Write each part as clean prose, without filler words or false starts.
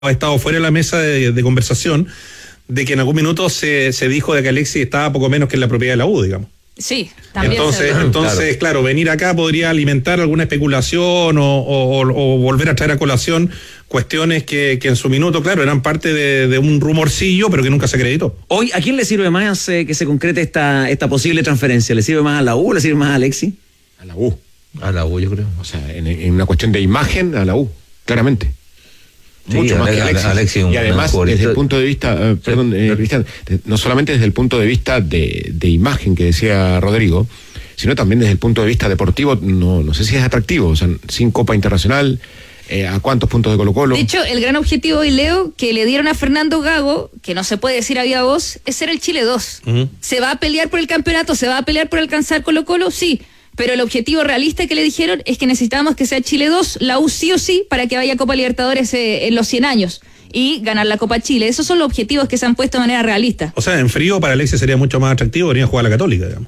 ha estado fuera de la mesa de conversación, de que en algún minuto se dijo de que Alexis estaba poco menos que en la propiedad de la U, digamos. Sí, también. Entonces, claro, venir acá podría alimentar alguna especulación o volver a traer a colación cuestiones que en su minuto, claro, eran parte de un rumorcillo, pero que nunca se acreditó. Hoy, ¿a quién le sirve más que se concrete esta posible transferencia? ¿Le sirve más a la U o le sirve más a Alexis? A la U, yo creo. O sea, en una cuestión de imagen, a la U, claramente. Sí, mucho más que Alexis y además desde el punto de vista Cristian, no solamente desde el punto de vista de imagen que decía Rodrigo, sino también desde el punto de vista deportivo. No sé si es atractivo, o sea, sin Copa Internacional, a cuántos puntos de Colo-Colo. De hecho, el gran objetivo hoy, Leo, que le dieron a Fernando Gago, que no se puede decir a viva voz, es ser el Chile 2. ¿Se va a pelear por el campeonato? ¿Se va a pelear por alcanzar Colo-Colo? Sí. Pero el objetivo realista que le dijeron es que necesitamos que sea Chile 2, la U sí o sí, para que vaya a Copa Libertadores en los 100 años y ganar la Copa Chile. Esos son los objetivos que se han puesto de manera realista. O sea, en frío para Alexis sería mucho más atractivo venir a jugar a la Católica, digamos.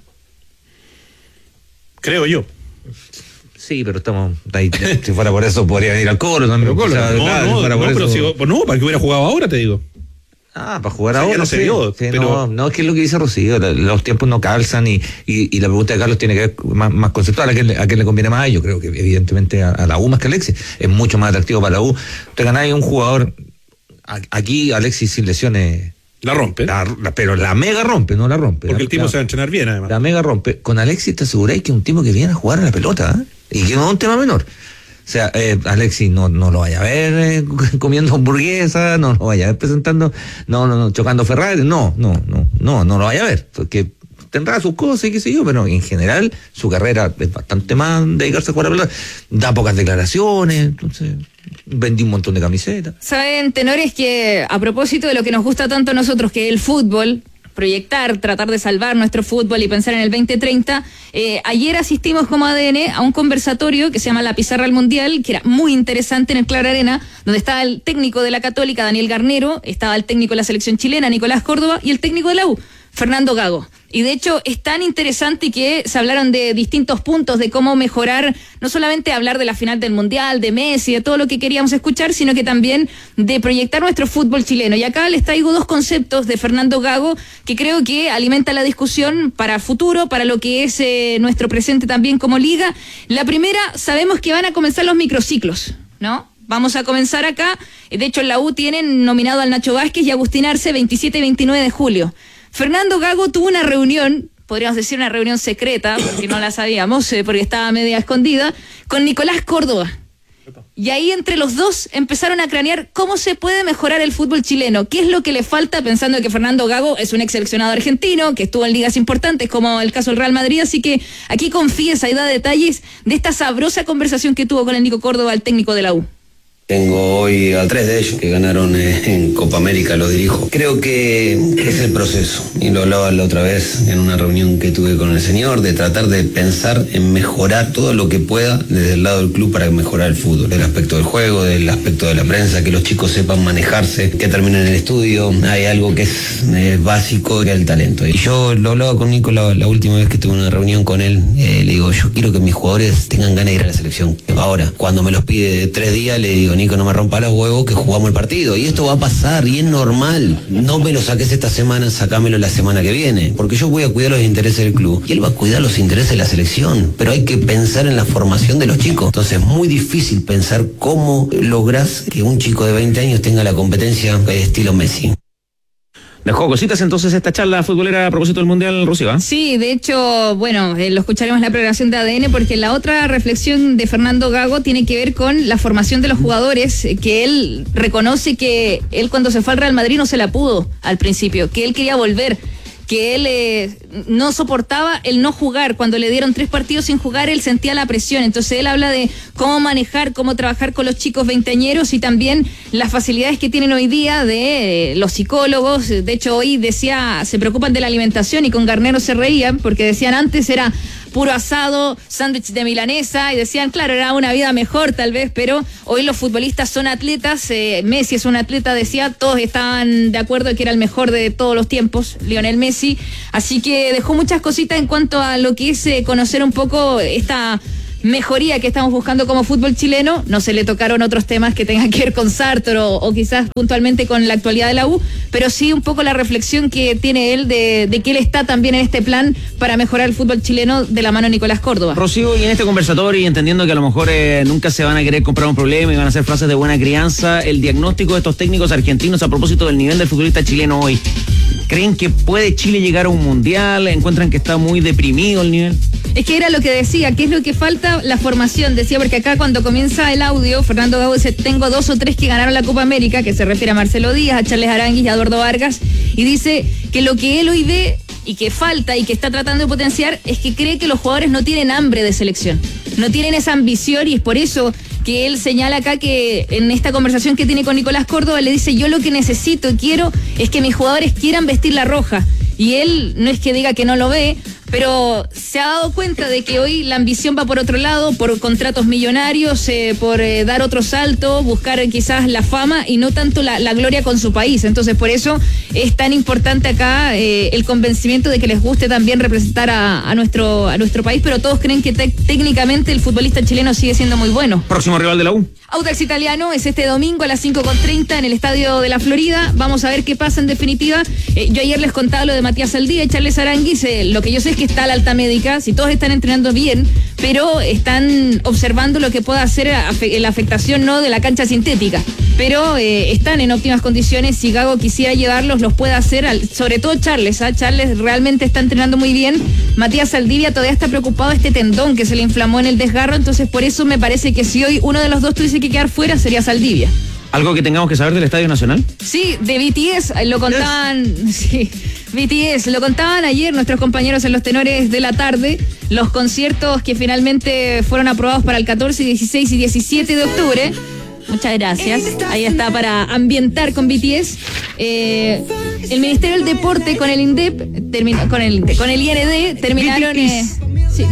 Creo yo. Sí, pero estamos ahí, si fuera por eso podría venir al Colo también. Pero para que hubiera jugado ahora, te digo. Para jugar ahora. No se dio, sí, pero... no, es que es lo que dice Rocío, los tiempos no calzan y la pregunta de Carlos tiene que ver más conceptual, a quién le conviene más. Yo creo que evidentemente a la U más que a Alexis, es mucho más atractivo para la U. Te ganáis un jugador, aquí Alexis sin lesiones... La rompe. Pero la mega rompe, no la rompe. Porque el tipo se va a entrenar bien, además. La mega rompe. Con Alexis te aseguráis que es un tipo que viene a jugar a la pelota, y que no es un tema menor. O sea, Alexis no lo vaya a ver comiendo hamburguesa, no lo vaya a ver presentando, no, chocando Ferrari, no lo vaya a ver, porque tendrá sus cosas y qué sé yo, pero en general su carrera es bastante más dedicarse a jugar a la pelota, da pocas declaraciones, entonces vendí un montón de camisetas. Saben, tenores, que a propósito de lo que nos gusta tanto a nosotros, que es el fútbol, proyectar, tratar de salvar nuestro fútbol y pensar en el 2030. Ayer asistimos como ADN a un conversatorio que se llama La Pizarra al Mundial, que era muy interesante en el Clara Arena, donde estaba el técnico de la Católica, Daniel Garnero, estaba el técnico de la selección chilena, Nicolás Córdoba, y el técnico de la U, Fernando Gago. Y de hecho es tan interesante que se hablaron de distintos puntos de cómo mejorar, no solamente hablar de la final del Mundial, de Messi, de todo lo que queríamos escuchar, sino que también de proyectar nuestro fútbol chileno. Y acá les traigo dos conceptos de Fernando Gago que creo que alimenta la discusión para el futuro, para lo que es nuestro presente también como liga. La primera, sabemos que van a comenzar los microciclos, ¿no? Vamos a comenzar acá. De hecho en la U tienen nominado al Nacho Vázquez y Agustín Arce 27 y 29 de julio. Fernando Gago tuvo una reunión, podríamos decir una reunión secreta, porque no la sabíamos, porque estaba media escondida, con Nicolás Córdoba. Y ahí entre los dos empezaron a cranear cómo se puede mejorar el fútbol chileno, qué es lo que le falta, pensando que Fernando Gago es un ex seleccionado argentino, que estuvo en ligas importantes como el caso del Real Madrid, así que aquí confíes, ahí da detalles de esta sabrosa conversación que tuvo con el Nico Córdoba, el técnico de la U. Tengo hoy a 3 de ellos que ganaron en Copa América, lo dirijo. Creo que es el proceso, y lo hablaba la otra vez en una reunión que tuve con el señor, de tratar de pensar en mejorar todo lo que pueda desde el lado del club para mejorar el fútbol, del aspecto del juego, del aspecto de la prensa, que los chicos sepan manejarse, que terminen el estudio. Hay algo que es básico, que es el talento. Y yo lo hablaba con Nico la última vez que tuve una reunión con él, le digo, yo quiero que mis jugadores tengan ganas de ir a la selección. Ahora, cuando me los pide 3 días, le digo, Nico, no me rompa los huevos que jugamos el partido. Y esto va a pasar y es normal. No me lo saques esta semana, sacámelo la semana que viene. Porque yo voy a cuidar los intereses del club y él va a cuidar los intereses de la selección. Pero hay que pensar en la formación de los chicos. Entonces es muy difícil pensar cómo lográs que un chico de 20 años tenga la competencia estilo Messi. Dejó cositas entonces esta charla futbolera a propósito del Mundial, Rocío, ¿eh? Sí, de hecho, bueno, lo escucharemos en la programación de ADN, porque la otra reflexión de Fernando Gago tiene que ver con la formación de los jugadores, que él reconoce que él cuando se fue al Real Madrid no se la pudo al principio, que él quería volver, que él no soportaba el no jugar. Cuando le dieron 3 partidos sin jugar, él sentía la presión. Entonces él habla de cómo manejar, cómo trabajar con los chicos veinteañeros y también las facilidades que tienen hoy día de los psicólogos. De hecho, hoy decía, se preocupan de la alimentación, y con Garnero se reían porque decían antes era puro asado, sándwich de milanesa, y decían, claro, era una vida mejor tal vez, pero hoy los futbolistas son atletas. Messi es un atleta, decía, todos estaban de acuerdo en que era el mejor de todos los tiempos, Lionel Messi, así que dejó muchas cositas en cuanto a lo que es conocer un poco esta mejoría que estamos buscando como fútbol chileno. No se le tocaron otros temas que tengan que ver con Sartor o quizás puntualmente con la actualidad de la U, pero sí un poco la reflexión que tiene él de que él está también en este plan para mejorar el fútbol chileno de la mano de Nicolás Córdoba. Rocío, y en este conversatorio, y entendiendo que a lo mejor nunca se van a querer comprar un problema y van a hacer frases de buena crianza, el diagnóstico de estos técnicos argentinos a propósito del nivel del futbolista chileno hoy, ¿creen que puede Chile llegar a un mundial? ¿Encuentran que está muy deprimido el nivel? Es que era lo que decía, ¿qué es lo que falta? La formación, decía, porque acá cuando comienza el audio, Fernando Gago dice, tengo 2 o 3 que ganaron la Copa América, que se refiere a Marcelo Díaz, a Charles Aranguis y a Eduardo Vargas, y dice que lo que él hoy ve y que falta y que está tratando de potenciar es que cree que los jugadores no tienen hambre de selección, no tienen esa ambición, y es por eso que él señala acá que en esta conversación que tiene con Nicolás Córdoba le dice, yo lo que necesito y quiero es que mis jugadores quieran vestir la roja, y él no es que diga que no lo ve, pero se ha dado cuenta de que hoy la ambición va por otro lado, por contratos millonarios, por dar otro salto, buscar quizás la fama y no tanto la gloria con su país. Entonces por eso es tan importante acá el convencimiento de que les guste también representar a nuestro país, pero todos creen que técnicamente el futbolista chileno sigue siendo muy bueno. Próximo rival de la U. Audax Italiano es este domingo a las 5:30 en el Estadio de la Florida. Vamos a ver qué pasa en definitiva. Yo ayer les contaba lo de Matías Saldía y Charles Aranguis. Lo que yo sé es que está la alta médica, si todos están entrenando bien, pero están observando lo que pueda hacer la afectación no de la cancha sintética. Pero están en óptimas condiciones. Si Gago quisiera llevarlos, los puede hacer, sobre todo Charles. Charles realmente está entrenando muy bien. Matías Saldivia todavía está preocupado de este tendón que se le inflamó en el desgarro, entonces por eso me parece que si hoy uno de los dos tuviese que quedar fuera sería Saldivia. ¿Algo que tengamos que saber del Estadio Nacional? Sí, de BTS, lo contaban, sí, BTS, lo contaban ayer nuestros compañeros en los tenores de la tarde, los conciertos que finalmente fueron aprobados para el 14, 16 y 17 de octubre. Muchas gracias. Ahí está para ambientar con BTS. El Ministerio del Deporte con el INDEP, con el IND terminaron. Sí,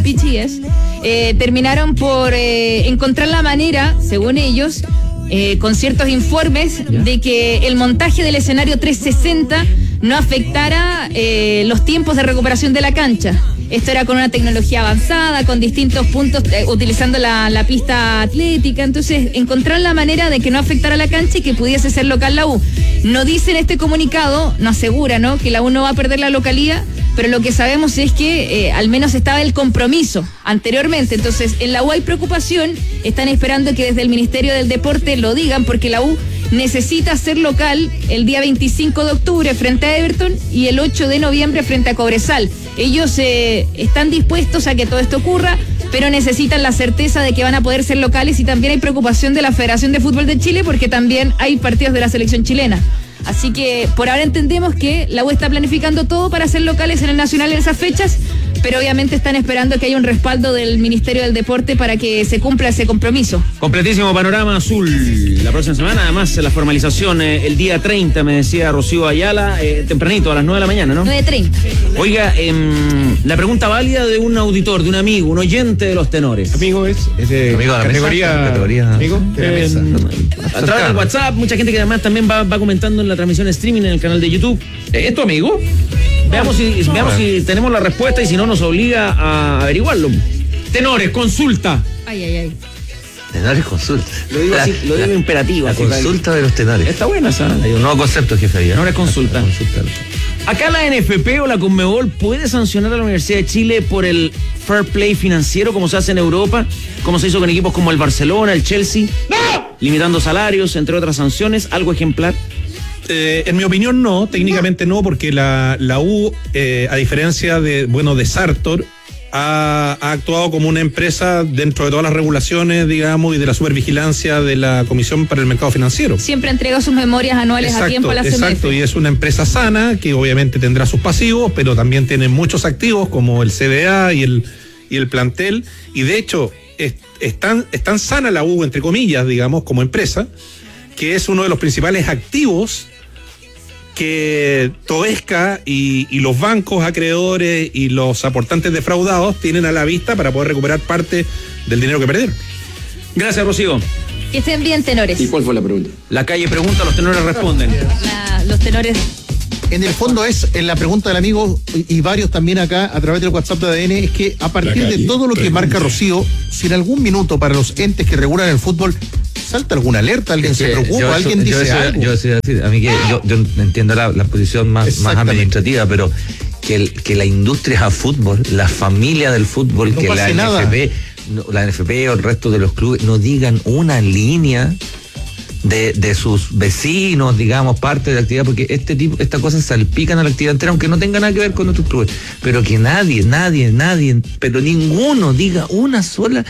BTS. Terminaron por encontrar la manera, según ellos, con ciertos informes, de que el montaje del escenario 360 no afectara los tiempos de recuperación de la cancha. Esto era con una tecnología avanzada, con distintos puntos, utilizando la pista atlética. Entonces, encontrar la manera de que no afectara la cancha y que pudiese ser local la U. No dice en este comunicado, no asegura, ¿no?, que la U no va a perder la localía, pero lo que sabemos es que al menos estaba el compromiso anteriormente. Entonces, en la U hay preocupación, están esperando que desde el Ministerio del Deporte lo digan, porque la U necesita ser local el día 25 de octubre frente a Everton y el 8 de noviembre frente a Cobresal. Ellos están dispuestos a que todo esto ocurra, pero necesitan la certeza de que van a poder ser locales, y también hay preocupación de la Federación de Fútbol de Chile porque también hay partidos de la selección chilena. Así que por ahora entendemos que la U está planificando todo para ser locales en el Nacional en esas fechas, pero obviamente están esperando que haya un respaldo del Ministerio del Deporte para que se cumpla ese compromiso. Completísimo panorama azul la próxima semana, además la formalización el día 30, me decía Rocío Ayala, tempranito, a las 9 de la mañana, ¿no? 9:30. Oiga, la pregunta válida de un auditor, de un amigo, un oyente de los tenores. Amigo es de amigo de la categoría, mesa, amigo de la mesa. A través del WhatsApp, mucha gente que además también va comentando en la transmisión streaming en el canal de YouTube. ¿Es tu amigo? Veamos si tenemos la respuesta y si no nos obliga a averiguarlo. Tenores, consulta. Ay. Tenores, consulta. Lo digo así, lo digo imperativo. La consulta de los tenores. Está buena esa. Hay un nuevo concepto, jefe. Tenores, consulta. Acá la NFP o la Conmebol puede sancionar a la Universidad de Chile por el fair play financiero, como se hace en Europa, como se hizo con equipos como el Barcelona, el Chelsea. ¡No! Limitando salarios, entre otras sanciones, algo ejemplar. En mi opinión no, técnicamente no, porque la U, a diferencia de Sartor, ha actuado como una empresa dentro de todas las regulaciones, digamos, y de la supervigilancia de la Comisión para el Mercado Financiero. Siempre entrega sus memorias anuales a tiempo a la CMF. Exacto, y es una empresa sana que obviamente tendrá sus pasivos, pero también tiene muchos activos como el CDA y el plantel, y de hecho es tan sana la U, entre comillas, digamos, como empresa, que es uno de los principales activos que Toesca y los bancos acreedores y los aportantes defraudados tienen a la vista para poder recuperar parte del dinero que perdieron. Gracias, Rocío. Que estén bien, tenores. ¿Y cuál fue la pregunta? La calle pregunta, los tenores responden. Los tenores en el fondo es, en la pregunta del amigo y varios también acá a través del WhatsApp de ADN, es que a partir de todo lo que marca Rocío, si en algún minuto para los entes que regulan el fútbol salta alguna alerta, alguien se preocupa, alguien dice algo. Yo decía, a mí que yo entiendo la posición más administrativa, pero que la industria del fútbol, la familia del fútbol, no que la NFP o el resto de los clubes no digan una línea de sus vecinos, digamos, parte de la actividad, porque estas cosas salpican a la actividad entera, aunque no tenga nada que ver con nuestros clubes, pero que nadie, pero ninguno diga una sola,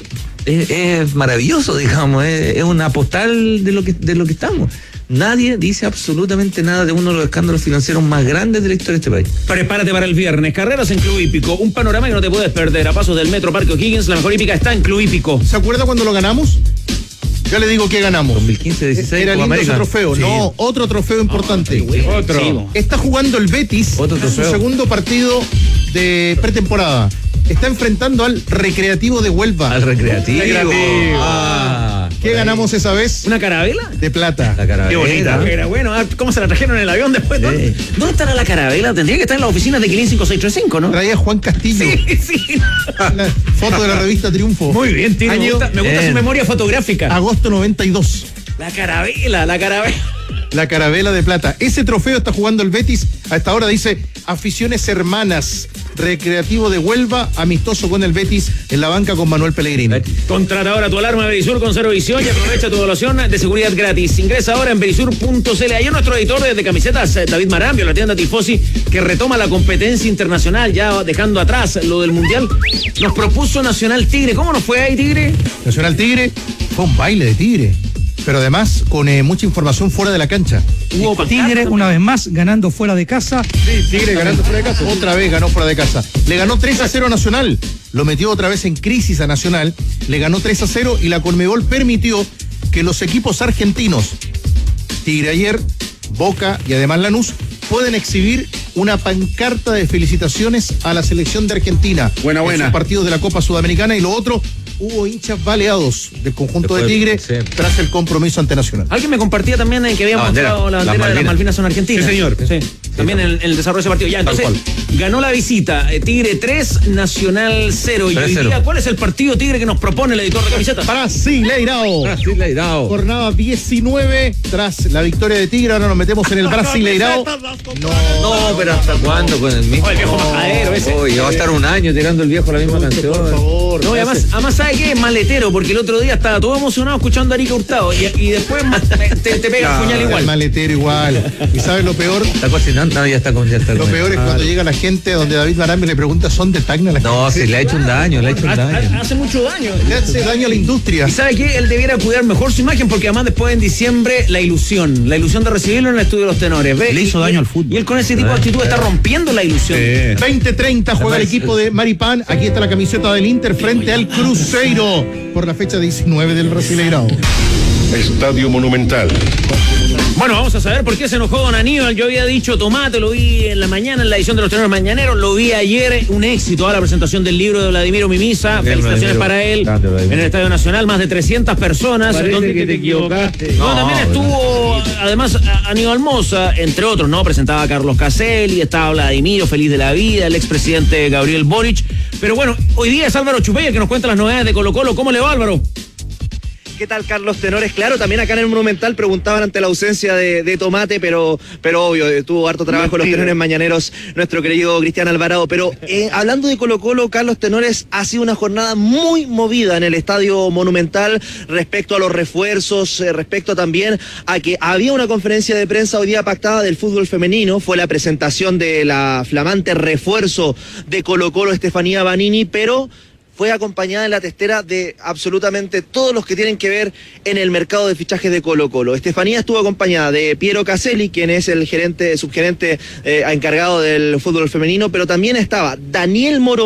es maravilloso, digamos, es una postal de lo que estamos. Nadie dice absolutamente nada de uno de los escándalos financieros más grandes de la historia de este país. Prepárate para el viernes. Carreras en Club Hípico. Un panorama que no te puedes perder. A pasos del Metro Parque O'Higgins, la mejor hípica está en Club Hípico. ¿Se acuerda cuando lo ganamos? Ya le digo que ganamos. 2015-16. Era lindo ese trofeo. Sí. No, otro trofeo importante. Otro. Sí. Está jugando el Betis en su segundo partido de pretemporada. Está enfrentando al Recreativo de Huelva. Al Recreativo. ¿Qué ganamos esa vez? ¿Una carabela? De plata. La carabela. Qué bonita. Era bueno. ¿Cómo se la trajeron en el avión después? ¿Dónde estará la carabela? Tendría que estar en la oficina de Quilín 5635, ¿no? Traía Juan Castillo. Sí. La foto de la revista Triunfo. Muy bien, tío. Me gusta su memoria fotográfica. Agosto 92. La carabela. La carabela de plata. Ese trofeo está jugando el Betis. A esta hora dice Aficiones Hermanas. Recreativo de Huelva, amistoso con el Betis en la banca con Manuel Pellegrini. Contrata ahora tu alarma Verisur con cero visión y aprovecha tu evaluación de seguridad gratis. Ingresa ahora en verisur.cl. Ayer nuestro editor de camisetas, David Marambio, la tienda Tifosi, que retoma la competencia internacional, ya dejando atrás lo del Mundial, nos propuso Nacional Tigre. ¿Cómo nos fue ahí, Tigre? Nacional Tigre fue un baile de Tigre, pero además con mucha información fuera de la cancha. Hubo Tigre una vez más ganando fuera de casa. Sí, Tigre ganando fuera de casa. Otra vez ganó fuera de casa. Le ganó 3-0 a Nacional. Lo metió otra vez en crisis a Nacional. Le ganó 3-0 y la Conmebol permitió que los equipos argentinos, Tigre ayer, Boca y además Lanús, pueden exhibir una pancarta de felicitaciones a la selección de Argentina. Buena. En sus partidos de la Copa Sudamericana. Y lo otro, hubo hinchas baleados del conjunto de Tigre tras el compromiso ante Nacional. Alguien me compartía también en que habían mostrado la bandera de las Malvinas son argentinas. Sí, señor. Sí. También en el desarrollo de ese partido. Ya, entonces, ganó la visita. Tigre 3, Nacional 0. Y hoy día, ¿cuál es el partido Tigre que nos propone el editor de camisetas? Brasileirao. Jornada 19 tras la victoria de Tigre. Ahora nos metemos en el Brasileirao. No, pero ¿hasta cuándo con el mismo? El viejo majadero ese. Oye, va a estar un año tirando el viejo la misma canción. Por favor. No, y además ¿sabe qué? Es maletero, porque el otro día estaba todo emocionado escuchando a Arica Hurtado y después te pega el puñal igual. El maletero igual. ¿Y sabes lo peor? Está cocinando, ya está. Lo peor es cuando llega la gente donde David Marambio le pregunta, ¿son de Tacna? No, si le ha hecho un daño, Hace mucho daño. Le hace daño a la industria. ¿Y sabe qué? Él debiera cuidar mejor su imagen, porque además después en diciembre la ilusión de recibirlo en el estudio de los tenores. ¿Ve? Le hizo daño al fútbol. Y él con ese tipo de actitud está rompiendo la ilusión. 20:30 juega el equipo de Maripán. Aquí está la camiseta del Inter frente al Cruzeiro por la fecha 19 del Brasileirao. Estadio Monumental. Bueno, vamos a saber por qué se enojó don Aníbal. Yo había dicho Tomate, lo vi en la mañana en la edición de los Tenores Mañaneros, lo vi ayer, un éxito a la presentación del libro de Vladimiro Mimisa. Felicitaciones para él en el Estadio Nacional, más de 300 personas. Parece que te equivocaste. No, también estuvo, además, Aníbal Mosa, entre otros, ¿no? Presentaba a Carlos Caselli, estaba Vladimiro, feliz de la vida, el expresidente Gabriel Boric. Pero bueno, hoy día es Álvaro Chupey el que nos cuenta las novedades de Colo-Colo. ¿Cómo le va, Álvaro? ¿Qué tal, Carlos Tenores? Claro, también acá en el Monumental preguntaban ante la ausencia de Tomate, pero obvio, tuvo harto trabajo los Tenores Mañaneros, nuestro querido Cristian Alvarado. Pero hablando de Colo-Colo, Carlos Tenores, ha sido una jornada muy movida en el Estadio Monumental respecto a los refuerzos, respecto también a que había una conferencia de prensa hoy día pactada del fútbol femenino. Fue la presentación de la flamante refuerzo de Colo-Colo, Estefanía Banini, pero fue acompañada en la testera de absolutamente todos los que tienen que ver en el mercado de fichajes de Colo-Colo. Estefanía estuvo acompañada de Piero Caselli, quien es el subgerente encargado del fútbol femenino, pero también estaba Daniel Morón,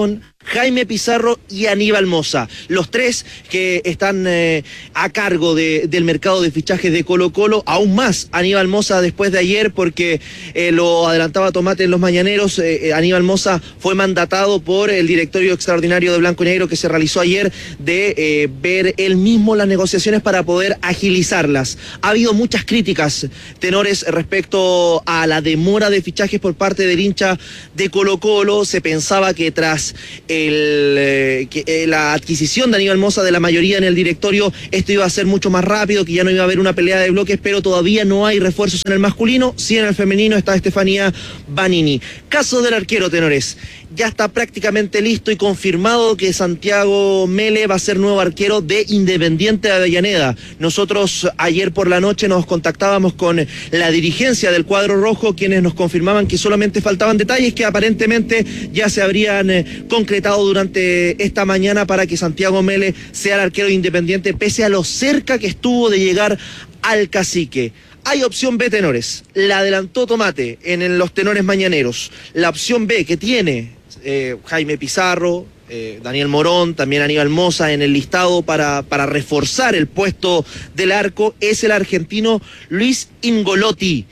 Jaime Pizarro y Aníbal Mosa, los tres que están a cargo del mercado de fichajes de Colo-Colo, aún más Aníbal Mosa después de ayer, porque lo adelantaba Tomate en los mañaneros. Aníbal Mosa fue mandatado por el directorio extraordinario de Blanco y Negro que se realizó ayer de ver él mismo las negociaciones para poder agilizarlas. Ha habido muchas críticas, tenores, respecto a la demora de fichajes por parte del hincha de Colo-Colo. Se pensaba que tras la adquisición de Aníbal Mosa de la mayoría en el directorio, esto iba a ser mucho más rápido, que ya no iba a haber una pelea de bloques, pero todavía no hay refuerzos en el masculino. Sí, en el femenino está Estefanía Banini. Caso del arquero, tenores. Ya está prácticamente listo y confirmado que Santiago Mele va a ser nuevo arquero de Independiente de Avellaneda. Nosotros ayer por la noche nos contactábamos con la dirigencia del cuadro rojo, quienes nos confirmaban que solamente faltaban detalles que aparentemente ya se habrían concretado durante esta mañana para que Santiago Mele sea el arquero de Independiente, pese a lo cerca que estuvo de llegar al Cacique. Hay opción B, tenores. La adelantó Tomate en los tenores mañaneros. La opción B que tiene Jaime Pizarro, Daniel Morón, también Aníbal Mosa en el listado para reforzar el puesto del arco, es el argentino Luis Ingolotti,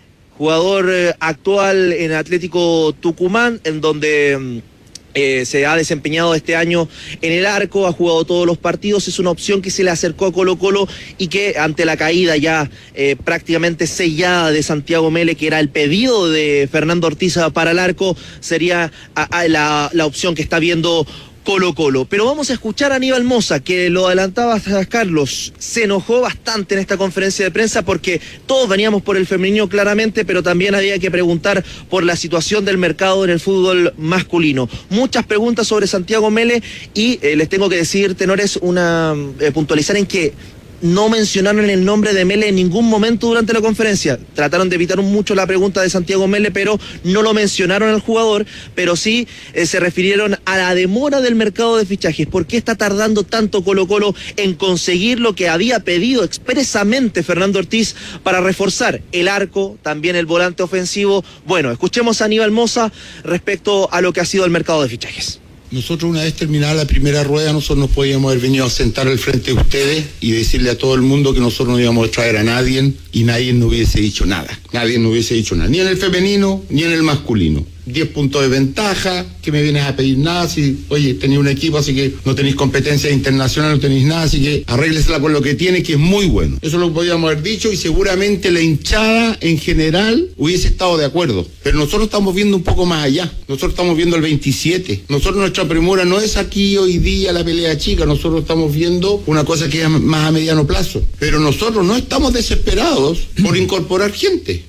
jugador actual en Atlético Tucumán, en donde se ha desempeñado este año en el arco, ha jugado todos los partidos. Es una opción que se le acercó a Colo-Colo y que ante la caída ya prácticamente sellada de Santiago Mele, que era el pedido de Fernando Ortiz para el arco, sería la opción que está viendo Colo-Colo. Pero vamos a escuchar a Aníbal Mosa, que lo adelantaba Carlos. Se enojó bastante en esta conferencia de prensa porque todos veníamos por el femenino claramente, pero también había que preguntar por la situación del mercado en el fútbol masculino. Muchas preguntas sobre Santiago Mele y les tengo que decir, tenores, puntualizar en que no mencionaron el nombre de Mele en ningún momento durante la conferencia. Trataron de evitar mucho la pregunta de Santiago Mele, pero no lo mencionaron al jugador, pero sí se refirieron a la demora del mercado de fichajes. ¿Por qué está tardando tanto Colo-Colo en conseguir lo que había pedido expresamente Fernando Ortiz para reforzar el arco, también el volante ofensivo? Bueno, escuchemos a Aníbal Mosa respecto a lo que ha sido el mercado de fichajes. Nosotros, una vez terminada la primera rueda, nosotros nos podíamos haber venido a sentar al frente de ustedes y decirle a todo el mundo que nosotros no íbamos a traer a nadie y nadie nos hubiese dicho nada. Nadie nos hubiese dicho nada, ni en el femenino ni en el masculino. 10 puntos de ventaja, que me vienes a pedir nada, si, oye, tenéis un equipo, así que no tenéis competencia internacional, no tenéis nada, así que arréglesela con lo que tiene, que es muy bueno. Eso lo podíamos haber dicho y seguramente la hinchada en general hubiese estado de acuerdo. Pero nosotros estamos viendo un poco más allá, nosotros estamos viendo el 27. Nosotros, nuestra premura no es aquí hoy día la pelea chica, nosotros estamos viendo una cosa que es más a mediano plazo. Pero nosotros no estamos desesperados por incorporar gente.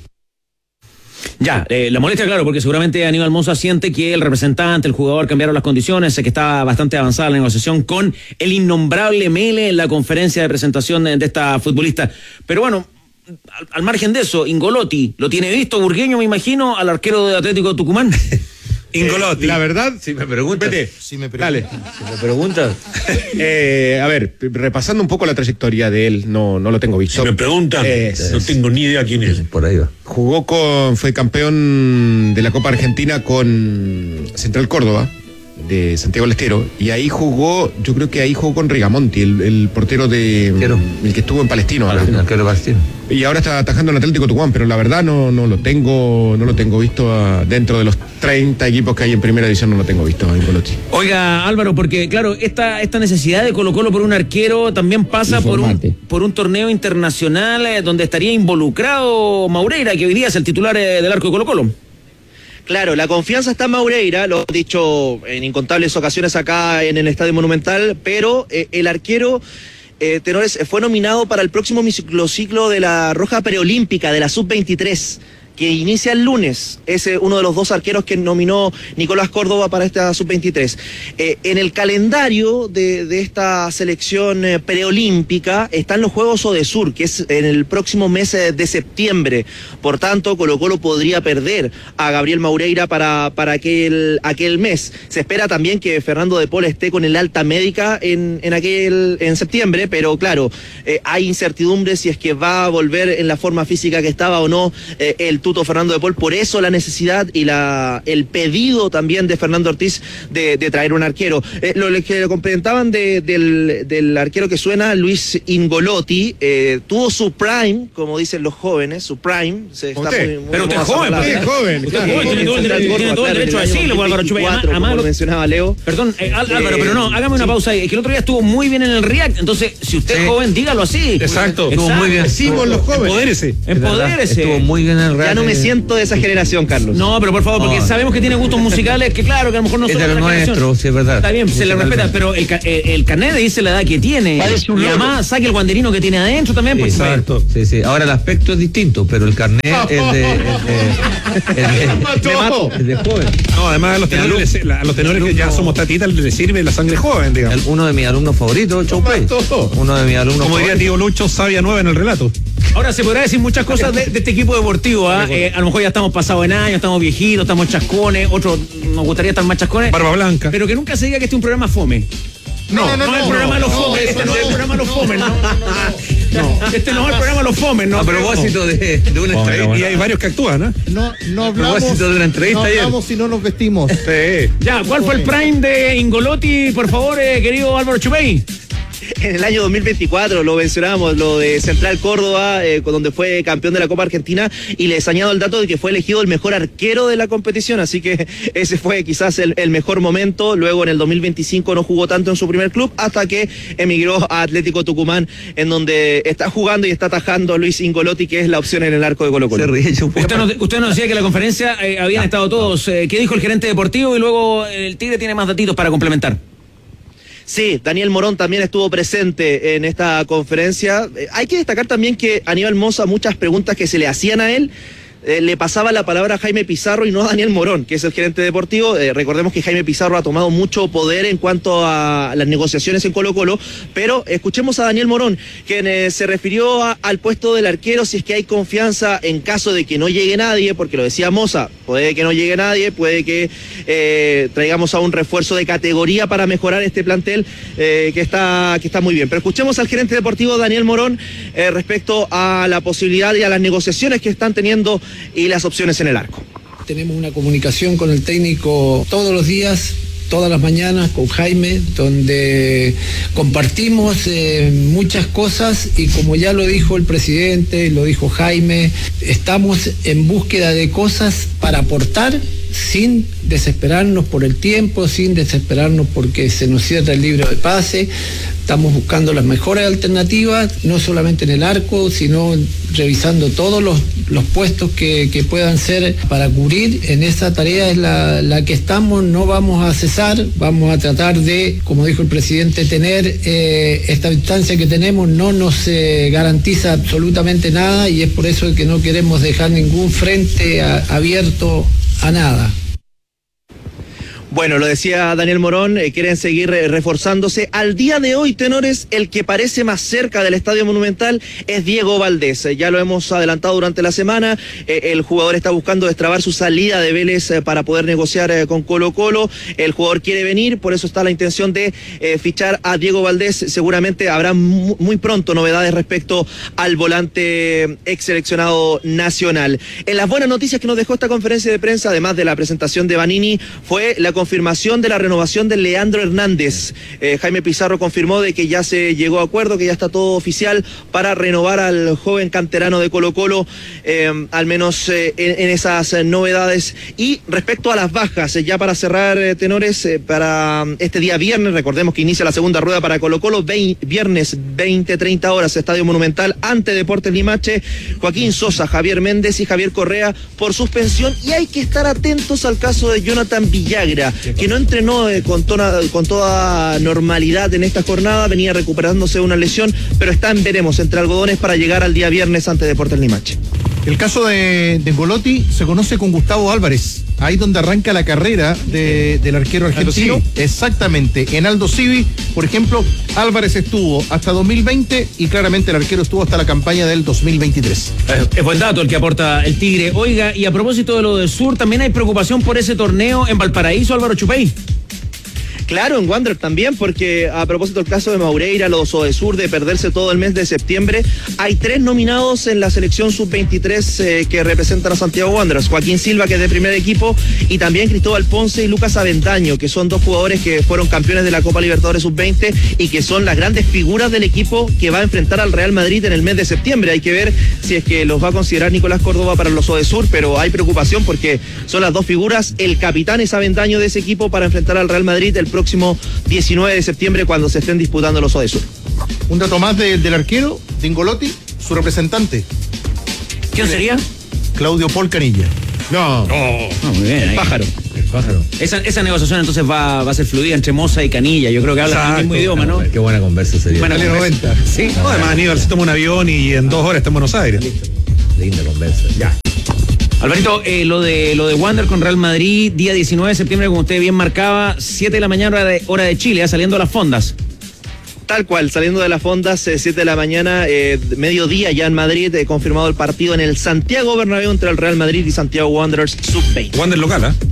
Ya, la molestia, claro, porque seguramente Aníbal Mosa siente que el representante, el jugador cambiaron las condiciones, que está bastante avanzada la negociación con el innombrable Mele en la conferencia de presentación de esta futbolista. Pero bueno, al margen de eso, Ingolotti, ¿lo tiene visto Burgueño, me imagino, al arquero de Atlético Tucumán? Ingolotti. La verdad, Si me preguntas. Si me dale. Si me preguntas. A ver, repasando un poco la trayectoria de él, no lo tengo visto. Si me preguntan, no tengo ni idea quién es. Por ahí va. Fue campeón de la Copa Argentina con Central Córdoba, de Santiago del Estero, y ahí jugó, yo creo que ahí jugó con Rigamonti, el portero el que estuvo en Palestino. Arquero Palestino. Y ahora está atajando en Atlético Tucumán, pero la verdad no lo tengo visto dentro de los 30 equipos que hay en primera división, no lo tengo visto en Colochi. Oiga, Álvaro, porque claro, esta necesidad de Colo-Colo por un arquero también pasa por un torneo internacional donde estaría involucrado Maureira, que hoy día es el titular del arco de Colo-Colo. Claro, la confianza está en Maureira, lo he dicho en incontables ocasiones acá en el Estadio Monumental, pero el arquero tenores fue nominado para el próximo microciclo de la Roja Preolímpica de la Sub-23, que inicia el lunes. Es uno de los dos arqueros que nominó Nicolás Córdoba para esta Sub-23. En el calendario de esta selección preolímpica están los Juegos Odesur, que es en el próximo mes de septiembre. Por tanto, Colo-Colo podría perder a Gabriel Maureira para aquel mes. Se espera también que Fernando de Paul esté con el alta médica en septiembre, pero claro, hay incertidumbre si es que va a volver en la forma física que estaba o no el turco Instituto Fernando de Paul, por eso la necesidad y el pedido también de Fernando Ortiz de traer un arquero. Lo que le comentaban del arquero que suena, Luis Ingolotti, tuvo su prime, como dicen los jóvenes, su prime. Pero usted es joven, tiene todo el derecho a decirlo, Álvaro Chupay. Como lo mencionaba Leo. Perdón, Álvaro, pero no, hágame una pausa ahí. Es que el otro día estuvo muy bien en el React, entonces, si usted es joven, dígalo así. Exacto. Estuvo muy bien. Decimos los jóvenes. Empodérese. Estuvo muy bien en el React. Ya no me siento de esa generación, Carlos. No, pero por favor, porque sabemos que tiene gustos musicales que claro, que a lo mejor no son de de lo la nuestro, generación. sí, es verdad. Está bien, se le respeta, pero el carnet dice la edad que tiene. Y además saque el guanderino que tiene adentro también. Pues, exacto. Sí. Ahora el aspecto es distinto, pero el carnet es de joven. No, además a los tenores que ya somos tatitas les sirve la sangre joven, digamos. Uno de mis alumnos favoritos, Choupey. Uno de mis alumnos Como diría tío Lucho, sabia nueva en el relato. Ahora se podrá decir muchas cosas de este equipo deportivo. A lo mejor ya estamos pasados en años, estamos viejitos, estamos chascones, otros nos gustaría estar más chascones. Barba blanca. Pero que nunca se diga que este es un programa fome. No es el programa de los fomes, este no es el programa de los fomes, ¿no? Este no es el programa de los fomes, ¿no? A propósito de una entrevista. Y hay varios que actúan, ¿eh? No hablamos de una entrevista ayer. No hablamos si no nos vestimos. Sí. Ya, ¿cuál fue el prime de Ingolotti, por favor, querido Álvaro Chupay? En el año 2024, lo mencionábamos, lo de Central Córdoba, donde fue campeón de la Copa Argentina, y les añado el dato de que fue elegido el mejor arquero de la competición, así que ese fue quizás el mejor momento. Luego en el 2025 no jugó tanto en su primer club, hasta que emigró a Atlético Tucumán, en donde está jugando y está atajando Luis Ingolotti, que es la opción en el arco de Colo-Colo. Usted nos decía que en la conferencia habían estado todos. ¿Qué dijo el gerente deportivo? Y luego el Tigre tiene más datitos para complementar. Sí, Daniel Morón también estuvo presente en esta conferencia. Hay que destacar también que Aníbal Mosa, muchas preguntas que se le hacían a él, le pasaba la palabra a Jaime Pizarro y no a Daniel Morón, que es el gerente deportivo. Recordemos que Jaime Pizarro ha tomado mucho poder en cuanto a las negociaciones en Colo-Colo, pero escuchemos a Daniel Morón, quien se refirió al puesto del arquero, si es que hay confianza en caso de que no llegue nadie, porque lo decía Mosa, puede que no llegue nadie, puede que traigamos a un refuerzo de categoría para mejorar este plantel que está muy bien. Pero escuchemos al gerente deportivo Daniel Morón respecto a la posibilidad y a las negociaciones que están teniendo y las opciones en el arco. Tenemos una comunicación con el técnico todos los días, todas las mañanas con Jaime, donde compartimos muchas cosas, y como ya lo dijo el presidente, lo dijo Jaime, estamos en búsqueda de cosas para aportar sin desesperarnos por el tiempo, sin desesperarnos porque se nos cierra el libro de pase. Estamos buscando las mejores alternativas, no solamente en el arco, sino revisando todos los puestos que puedan ser para cubrir. En esa tarea es la que estamos, no vamos a cesar, vamos a tratar de, como dijo el presidente, tener esta distancia que tenemos, no nos garantiza absolutamente nada, y es por eso que no queremos dejar ningún frente abierto a nada. Bueno, lo decía Daniel Morón, quieren seguir reforzándose. Al día de hoy, tenores, el que parece más cerca del Estadio Monumental es Diego Valdés. Ya lo hemos adelantado durante la semana. El jugador está buscando destrabar su salida de Vélez para poder negociar con Colo-Colo. El jugador quiere venir, por eso está la intención de fichar a Diego Valdés. Seguramente habrá muy pronto novedades respecto al volante ex seleccionado nacional. En las buenas noticias que nos dejó esta conferencia de prensa, además de la presentación de Vanini, fue la confirmación de la renovación de Leandro Hernández. Jaime Pizarro confirmó de que ya se llegó a acuerdo, que ya está todo oficial para renovar al joven canterano de Colo-Colo, al menos en esas novedades. Y respecto a las bajas, ya para cerrar, tenores, para este día viernes, recordemos que inicia la segunda rueda para Colo-Colo, viernes 20-30 horas, Estadio Monumental, ante Deportes Limache, Joaquín Sosa, Javier Méndez y Javier Correa por suspensión, y hay que estar atentos al caso de Jonathan Villagra, que no entrenó con toda normalidad en esta jornada, venía recuperándose de una lesión, pero está en veremos entre algodones para llegar al día viernes ante Deportes Limache. El caso de Ingolotti se conoce con Gustavo Álvarez, ahí donde arranca la carrera del arquero argentino. Exactamente, en Aldo Civi, por ejemplo, Álvarez estuvo hasta 2020 y claramente el arquero estuvo hasta la campaña del 2023. Es buen dato el que aporta el Tigre. Oiga, y a propósito de lo del sur, también hay preocupación por ese torneo en Valparaíso, Álvaro Chupay. Claro, en Wander también, porque a propósito del caso de Maureira, los Odesur, de perderse todo el mes de septiembre, hay 3 nominados en la selección sub-23 que representan a Santiago Wanderers. Joaquín Silva, que es de primer equipo, y también Cristóbal Ponce y Lucas Aventaño, que son 2 jugadores que fueron campeones de la Copa Libertadores sub-20 y que son las grandes figuras del equipo que va a enfrentar al Real Madrid en el mes de septiembre. Hay que ver si es que los va a considerar Nicolás Córdoba para los Odesur, pero hay preocupación porque son las 2 figuras. El capitán es Aventaño de ese equipo para enfrentar al Real Madrid el próximo 19 de septiembre cuando se estén disputando los Odesur. Un dato más del arquero, Dingolotti, su representante. ¿Quién sería? Claudio Paul Canilla. No. Muy bien. El pájaro. Esa negociación entonces va a ser fluida entre Moza y Canilla. Yo creo que hablan el mismo idioma, ¿no? Qué buena conversa sería. Buena Dale conversa. 90. Sí. No, además Aníbal se toma un avión y en 2 horas está en Buenos Aires. Linda conversa. Ya. Alvarito, lo de Wander con Real Madrid, día 19 de septiembre, como usted bien marcaba, 7 de la mañana hora de Chile, saliendo a las fondas. Tal cual, saliendo de las fondas, 7 de la mañana, mediodía ya en Madrid, confirmado el partido en el Santiago Bernabéu entre el Real Madrid y Santiago Wanderers sub-20. Wander local, ¿ah?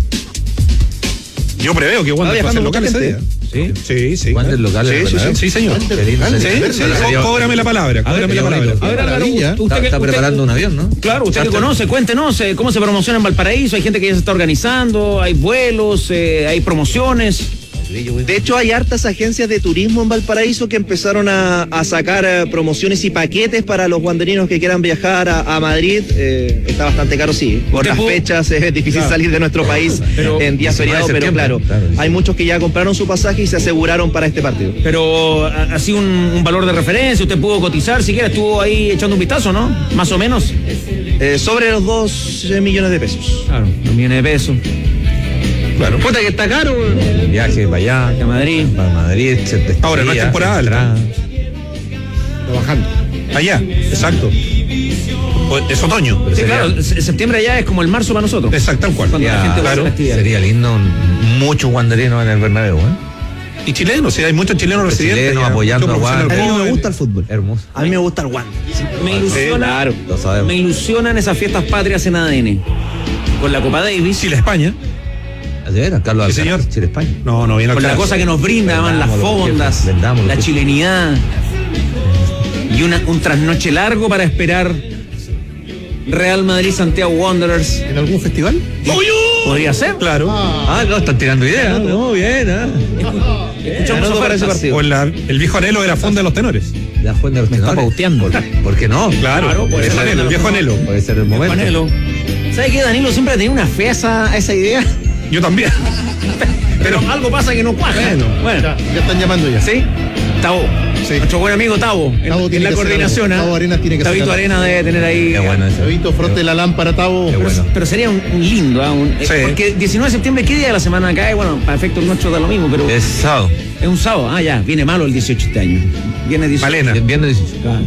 Yo preveo que Wander va a ser local ese día. Sí. Wander local. Sí, señor. Sí. Cóbrame la palabra. A ver, Álvaro, está preparando un avión, ¿no? Claro, usted que conoce, cuéntenos cómo se promociona en Valparaíso. Hay gente que ya se está organizando, hay vuelos, hay promociones. De hecho, hay hartas agencias de turismo en Valparaíso que empezaron a sacar promociones y paquetes para los wanderinos que quieran viajar a Madrid. Está bastante caro, sí. Por las fechas es difícil salir de nuestro país en días feriados, pero claro, hay muchos que ya compraron su pasaje y se aseguraron para este partido. Pero así un valor de referencia, usted pudo cotizar, siquiera estuvo ahí echando un vistazo, ¿no? Más o menos. Sobre los 2 millones de pesos. Claro, 2 millones de pesos. Claro. Puta que está caro. Viaje para allá. A Madrid. Para Madrid. Ahora no es temporada alta. Trabajando. Allá, exacto. Es otoño. Sí, claro, septiembre allá es como el marzo para nosotros. Exacto, tal cual. Cuando la gente va a hacer actividad. Sería lindo muchos wanderinos en el Bernabéu, ¿eh? Y chilenos, sí, hay muchos chilenos residentes. Chilenos apoyando a Wander. A mí no me gusta el fútbol. Hermoso. A mí me gusta el Wander. Me ilusionan esas fiestas patrias en ADN. Con la Copa Davis. Chile-España. De veras, Carlos Sí, Alcaraz, señor. Chile-España. No viene Con la cosa que nos brinda, además, las fondas, la chilenidad. Y un trasnoche largo para esperar Real Madrid, Santiago Wanderers. ¿En algún festival? ¿Podría ser? Claro. No, están tirando ideas. No, bien, Escuchamos para ese partido. O el viejo anhelo de la fonda de los tenores. La fuente de los tenores. Está pauteando. ¿Por qué no? Claro, puede el ser. anhelo, el viejo anhelo. Puede ser el momento. Panelo. ¿Sabe qué? Danilo siempre ha tenido una fe a esa idea. Yo también. Pero algo pasa que no cuaja. Bueno. Ya están llamando ya. ¿Sí? Tavo. Sí. Nuestro buen amigo Tavo. Tavo En tiene la que hacer coordinación. algo. Tavo Arenas tiene que hacer Tavito algo. Arena debe tener ahí. Qué bueno eso. Chavito, frote la lámpara, Tavo. Pero sería un lindo, Sí. porque 19 de septiembre, ¿qué día de la semana cae? Bueno, para efectos nuestros da lo mismo, pero Es sábado. es un sábado. Ya, viene malo el 18 este año. Viene 18. Malena. Viernes 18. Claro.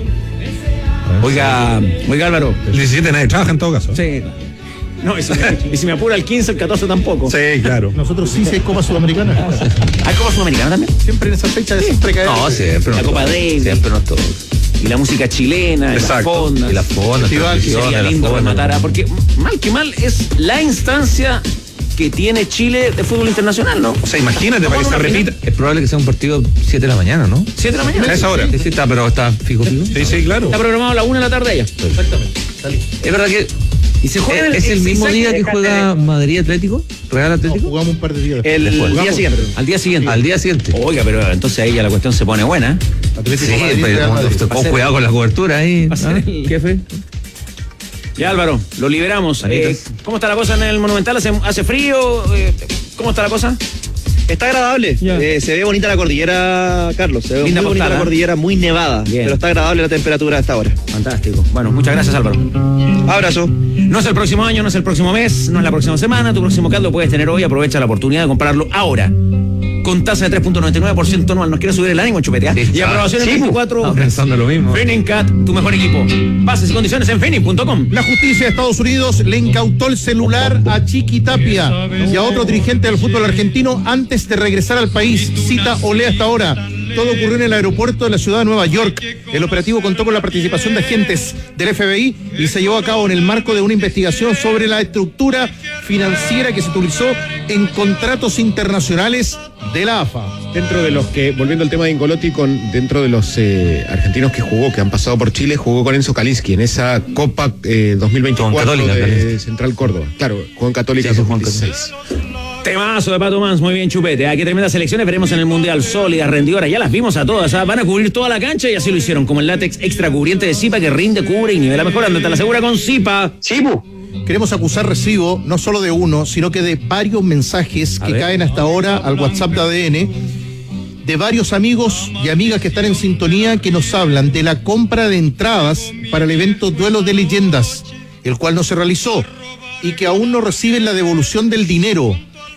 Oiga Álvaro. El 17 nadie trabaja en todo caso. Sí. No, y si me apura el 15, el 14 tampoco. Sí, claro. Nosotros sí hay Copa Sudamericana. ¿Hay Copa Sudamericana también? Siempre en esa fecha siempre cae. No, siempre. La no Copa todo. Davis. Siempre no todo. Y la música chilena, Exacto. las fondas. Y las fondas, Festival, transmisiones, Sería las lindo fondas. rematar, porque mal que mal es la instancia que tiene Chile de fútbol internacional, ¿no? O sea, imagínate para que se repita. Es probable que sea un partido 7 de la mañana, ¿no? 7 de la mañana. A esa hora. Sí, está, pero está fijo. Sí, claro. Está programado a la 1 de la tarde ya. Exactamente. Salí. Es verdad que Y se juega es el mismo día que juega Madrid Atlético, Real No, Atlético. jugamos un par de días. El Después. día siguiente. Al día siguiente. Al día siguiente. Oiga, pero entonces ahí ya la cuestión se pone buena. Atlético Sí, Madrid, pero Real Madrid. con cuidado con la cobertura ahí. Va a ser el jefe. Ya, Álvaro, lo liberamos. ¿Cómo está la cosa en el Monumental? ¿Hace frío? ¿Cómo está la cosa? Está agradable. Ya. Se ve bonita la cordillera, Carlos. Se ve Linda muy bonita postal, la cordillera, muy nevada. Bien. Pero está agradable la temperatura a esta hora. Fantástico. Bueno, muchas gracias, Álvaro. Abrazo. No es el próximo año, no es el próximo mes, no es la próxima semana. Tu próximo CAD lo puedes tener hoy. Aprovecha la oportunidad de comprarlo ahora. Con tasa de 3.99% anual. ¿Nos quiere subir el ánimo, Chupete? Y aprobación en 24 Estaba horas. pensando lo mismo. FinenCat, tu mejor equipo. Bases y condiciones en Fenin.com. La justicia de Estados Unidos le incautó el celular a Chiqui Tapia y a otro dirigente del fútbol argentino antes de regresar al país. Cita o lea hasta ahora. Todo ocurrió en el aeropuerto de la ciudad de Nueva York. El operativo contó con la participación de agentes del FBI y se llevó a cabo en el marco de una investigación sobre la estructura financiera que se utilizó en contratos internacionales de la AFA. Dentro de los que, volviendo al tema de Ingolotti, dentro de los argentinos que jugó, que han pasado por Chile, jugó con Enzo Kaliski en esa Copa 2024 Católica, de Central Córdoba. Claro, jugó en Católica 2016. Temazo de Pato Mans, muy bien, Chupete. Aquí tremendas selecciones, veremos en el Mundial sólidas, rendidoras, ya las vimos a todas, van a cubrir toda la cancha y así lo hicieron, como el látex extra cubriente de Zipa que rinde, cubre y nivela mejor, andate a la segura con Zipa. Chibu. Queremos acusar recibo no solo de uno, sino que de varios mensajes que caen hasta ahora al WhatsApp de ADN, de varios amigos y amigas que están en sintonía que nos hablan de la compra de entradas para el evento Duelo de Leyendas, el cual no se realizó y que aún no reciben la devolución del dinero.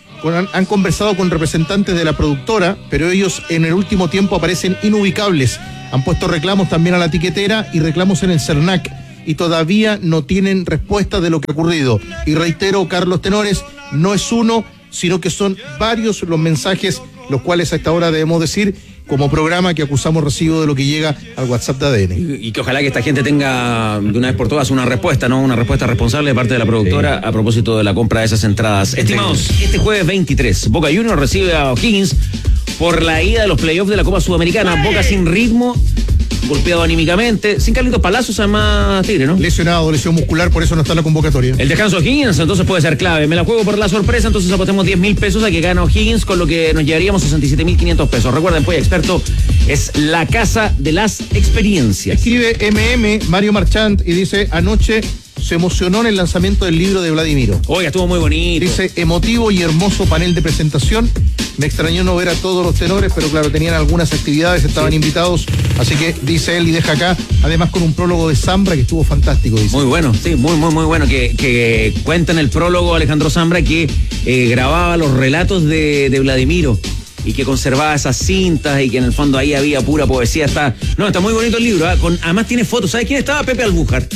Han conversado con representantes de la productora, pero ellos en el último tiempo aparecen inubicables. Han puesto reclamos también a la tiquetera y reclamos en el CERNAC y todavía no tienen respuesta de lo que ha ocurrido. Y reitero, Carlos Tenores, no es uno, sino que son varios los mensajes, los cuales a esta hora debemos decir como programa que acusamos recibo de lo que llega al WhatsApp de ADN. Y que ojalá que esta gente tenga de una vez por todas una respuesta, ¿no? Una respuesta responsable de parte de la productora a propósito de la compra de esas entradas. Estimados, este jueves 23, Boca Juniors recibe a O'Higgins por la ida de los playoffs de la Copa Sudamericana. Boca sin ritmo, golpeado anímicamente, sin Carlitos Palacios, además Tigre, ¿no? Lesionado, lesión muscular, por eso no está en la convocatoria. El descanso O'Higgins entonces puede ser clave. Me la juego por la sorpresa, entonces apostemos 10.000 pesos a que gana O'Higgins, con lo que nos llevaríamos 67.500 pesos. Recuerden, pues, experto es la casa de las experiencias. Escribe Mario Marchand y dice: anoche se emocionó en el lanzamiento del libro de Vladimiro. Oiga, estuvo muy bonito. Dice: emotivo y hermoso panel de presentación. Me extrañó no ver a todos los tenores, pero claro, tenían algunas actividades, estaban invitados, así que dice él y deja acá, además con un prólogo de Zambra que estuvo fantástico, dice. Muy bueno, sí, muy bueno, que cuenta en el prólogo Alejandro Zambra que grababa los relatos de Vladimiro y que conservaba esas cintas y que en el fondo ahí había pura poesía. Está muy bonito el libro, además tiene fotos. ¿Sabes quién estaba? Pepe Albujar.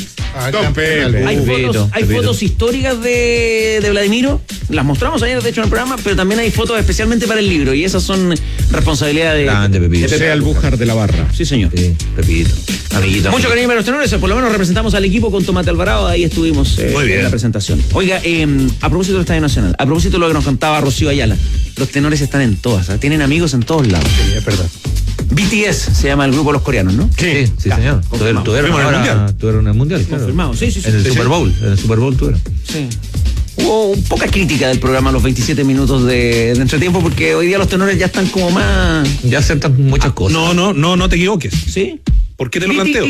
Hay fotos históricas de Vladimiro, las mostramos ayer de hecho en el programa, pero también hay fotos especialmente para el libro y esas son responsabilidad de Pepe Albujar de la Barra. Sí, señor. Sí, Pepito, amiguito. Mucho cariño para los tenores, por lo menos representamos al equipo con Tomate Alvarado, ahí estuvimos en la presentación. Oiga, a propósito del Estadio Nacional, a propósito de lo que nos contaba Rocío Ayala, los tenores están en todas, tienen amigos en todos lados. Sí, es verdad. BTS se llama el grupo de los coreanos, ¿no? Sí, señor. Tuvieron el Mundial, claro. Confirmado, sí. En el Super Bowl tuvieron. Sí. Hubo poca crítica del programa los 27 minutos de entretiempo porque hoy día los tenores ya están como más... Ya aceptan muchas cosas. No te equivoques. ¿Sí? ¿Por qué te lo planteo?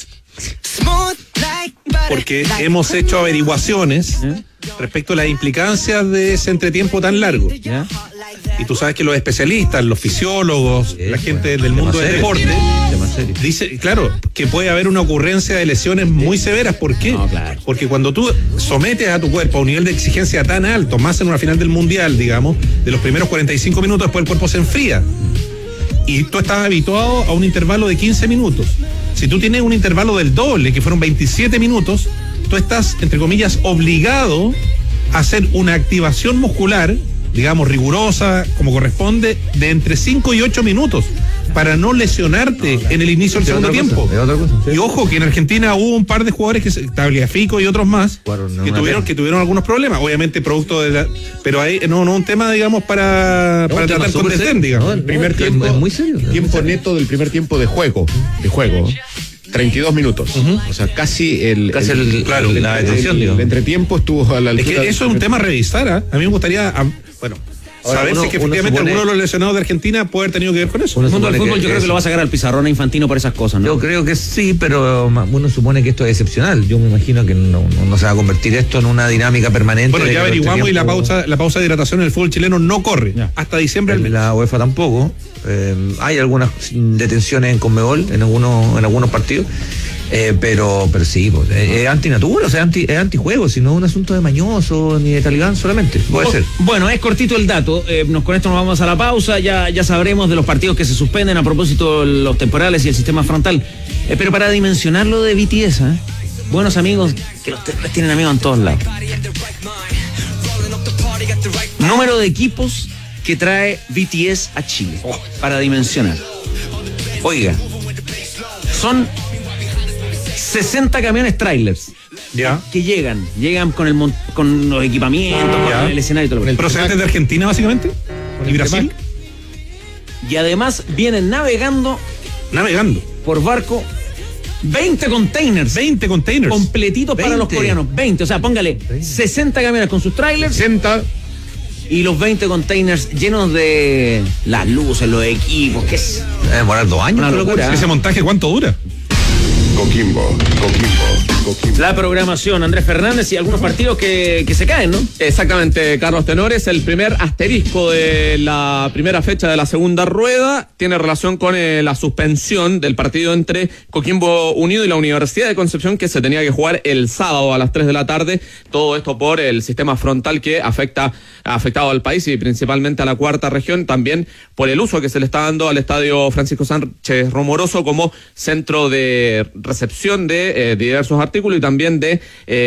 Porque hemos hecho averiguaciones respecto a las implicancias de ese entretiempo tan largo. ¿Ya? Y tú sabes que los especialistas, los fisiólogos, la gente del mundo del deporte, dice, claro, que puede haber una ocurrencia de lesiones muy severas. ¿Por qué? No, claro. Porque cuando tú sometes a tu cuerpo a un nivel de exigencia tan alto, más en una final del mundial, digamos, de los primeros 45 minutos, después el cuerpo se enfría. Y tú estás habituado a un intervalo de 15 minutos. Si tú tienes un intervalo del doble, que fueron 27 minutos, tú estás, entre comillas, obligado a hacer una activación muscular, digamos, rigurosa, como corresponde, de entre 5 y 8 minutos, para no lesionarte en el inicio del segundo tiempo. Y ojo, que en Argentina hubo un par de jugadores, Tagliafico y otros más, que tuvieron algunos problemas, obviamente producto de la... Pero ahí, no un tema, digamos, para tratar con desdén, digamos. El primer tiempo, es muy serio. Tiempo neto del primer tiempo de juego. 32 minutos. O sea, casi la detención, el entretiempo estuvo a la altura. Es que eso es un tema a revisar, ¿eh? A mí me gustaría, saber si es que efectivamente alguno de los lesionados de Argentina puede haber tenido que ver con eso. El mundo del fútbol yo creo que lo va a sacar al pizarrón a Infantino por esas cosas, ¿no? Yo creo que sí, pero uno supone que esto es excepcional. Yo me imagino que no se va a convertir esto en una dinámica permanente. Bueno, ya averiguamos y la pausa de hidratación en el fútbol chileno no corre hasta diciembre. La UEFA tampoco. Hay algunas detenciones en Conmebol en algunos partidos. Pero sí, pues, es antinatura, o sea, es antijuego, si no es un asunto de mañoso ni de talibán solamente, puede ser. Bueno, es cortito el dato, con esto nos vamos a la pausa, ya sabremos de los partidos que se suspenden a propósito de los temporales y el sistema frontal, pero para dimensionar lo de BTS, buenos amigos, que los tienen amigos en todos lados. Número de equipos que trae BTS a Chile para dimensionar. Oiga, son 60 camiones trailers. Ya. Que llegan con los equipamientos, con el escenario y todo lo que. ¿Procedentes de Argentina, básicamente? ¿Y Brasil? Y además vienen navegando por barco 20 containers. Completitos para los coreanos. 20, o sea, póngale 60 camiones con sus trailers. 60. Y los 20 containers llenos de las luces, los equipos. ¿Qué es? Debe demorar 2 años. Una locura. ¿Ese montaje cuánto dura? Coquimbo. La programación, Andrés Fernández, y algunos partidos que se caen, ¿no? Exactamente, Carlos Tenores. El primer asterisco de la primera fecha de la segunda rueda tiene relación con la suspensión del partido entre Coquimbo Unido y la Universidad de Concepción, que se tenía que jugar el sábado a las 3 de la tarde. Todo esto por el sistema frontal que ha afectado al país y principalmente a la cuarta región, también por el uso que se le está dando al estadio Francisco Sánchez Romoroso como centro de recepción de diversos artículos y también de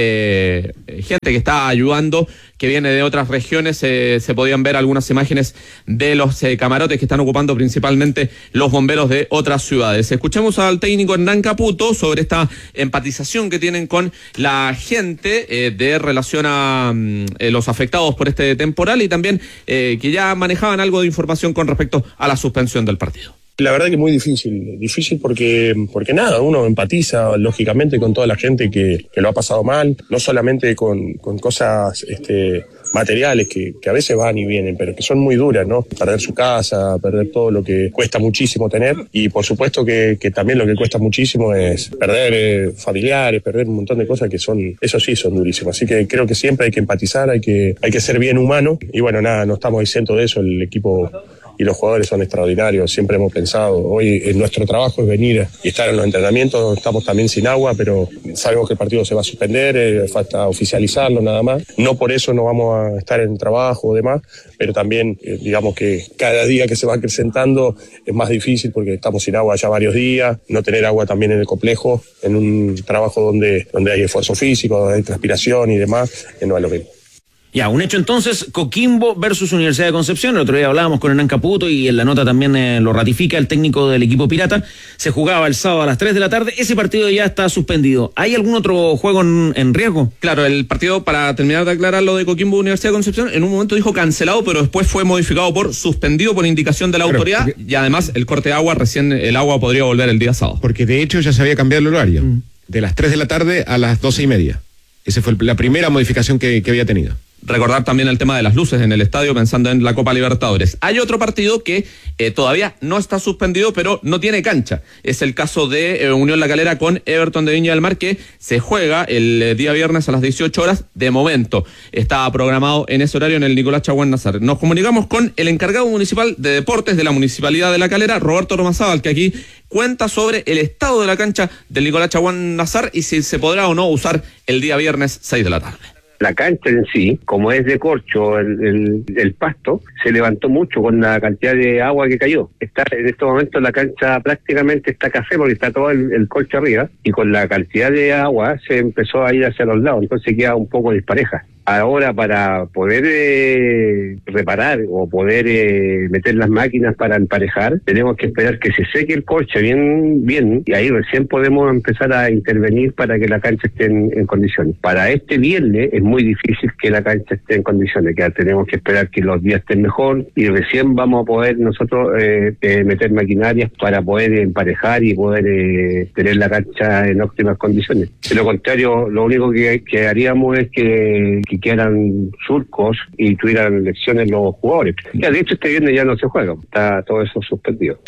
gente que está ayudando, que viene de otras regiones. Se podían ver algunas imágenes de los camarotes que están ocupando principalmente los bomberos de otras ciudades. Escuchemos al técnico Hernán Caputo sobre esta empatización que tienen con la gente de relación a los afectados por este temporal y también que ya manejaban algo de información con respecto a la suspensión del partido. La verdad que es muy difícil porque nada, uno empatiza lógicamente con toda la gente que lo ha pasado mal, no solamente con cosas materiales que a veces van y vienen, pero que son muy duras, ¿no? Perder su casa, perder todo lo que cuesta muchísimo tener, y por supuesto que también lo que cuesta muchísimo es perder familiares, perder un montón de cosas que son durísimas. Así que creo que siempre hay que empatizar, hay que ser bien humano, y bueno, nada, no estamos exentos de eso. El equipo y los jugadores son extraordinarios, siempre hemos pensado, hoy nuestro trabajo es venir y estar en los entrenamientos, estamos también sin agua, pero sabemos que el partido se va a suspender, falta oficializarlo nada más, no por eso no vamos a estar en trabajo o demás, pero también digamos que cada día que se va acrecentando es más difícil porque estamos sin agua ya varios días, no tener agua también en el complejo, en un trabajo donde hay esfuerzo físico, donde hay transpiración y demás, no es lo mismo. Ya, un hecho entonces, Coquimbo versus Universidad de Concepción. El otro día hablábamos con Hernán Caputo y en la nota también lo ratifica el técnico del equipo pirata. Se jugaba el sábado a las 3 de la tarde. Ese partido ya está suspendido. ¿Hay algún otro juego en riesgo? Claro, el partido, para terminar de aclarar lo de Coquimbo Universidad de Concepción, en un momento dijo cancelado, pero después fue modificado por suspendido por indicación de la autoridad, y además el corte de agua, recién el agua podría volver el día sábado. Porque de hecho ya se había cambiado el horario, de las 3 de la tarde a las 12:30. Esa fue la primera modificación que había tenido. Recordar también el tema de las luces en el estadio, pensando en la Copa Libertadores. Hay otro partido que todavía no está suspendido, pero no tiene cancha. Es el caso de Unión La Calera con Everton de Viña del Mar, que se juega el día viernes a las 18 horas. De momento está programado en ese horario en el Nicolás Chaguán Nazar. Nos comunicamos con el encargado municipal de deportes de la Municipalidad de La Calera, Roberto Ormazábal, que aquí cuenta sobre el estado de la cancha del Nicolás Chaguán Nazar y si se podrá o no usar el día viernes 6 de la tarde. La cancha en sí, como es de corcho el pasto, se levantó mucho con la cantidad de agua que cayó. Está en estos momentos la cancha prácticamente está café porque está todo el corcho arriba, y con la cantidad de agua se empezó a ir hacia los lados, entonces queda un poco dispareja. Ahora, para poder reparar o poder meter las máquinas para emparejar, tenemos que esperar que se seque el corcho bien, y ahí recién podemos empezar a intervenir para que la cancha esté en condiciones. Para este viernes es muy difícil que la cancha esté en condiciones, que tenemos que esperar que los días estén mejor, y recién vamos a poder nosotros meter maquinarias para poder emparejar y poder tener la cancha en óptimas condiciones. De lo contrario, lo único que haríamos es que quedaran surcos y tuvieran lecciones los jugadores. Ya, de hecho, este viernes ya no se juega, está todo eso suspendido.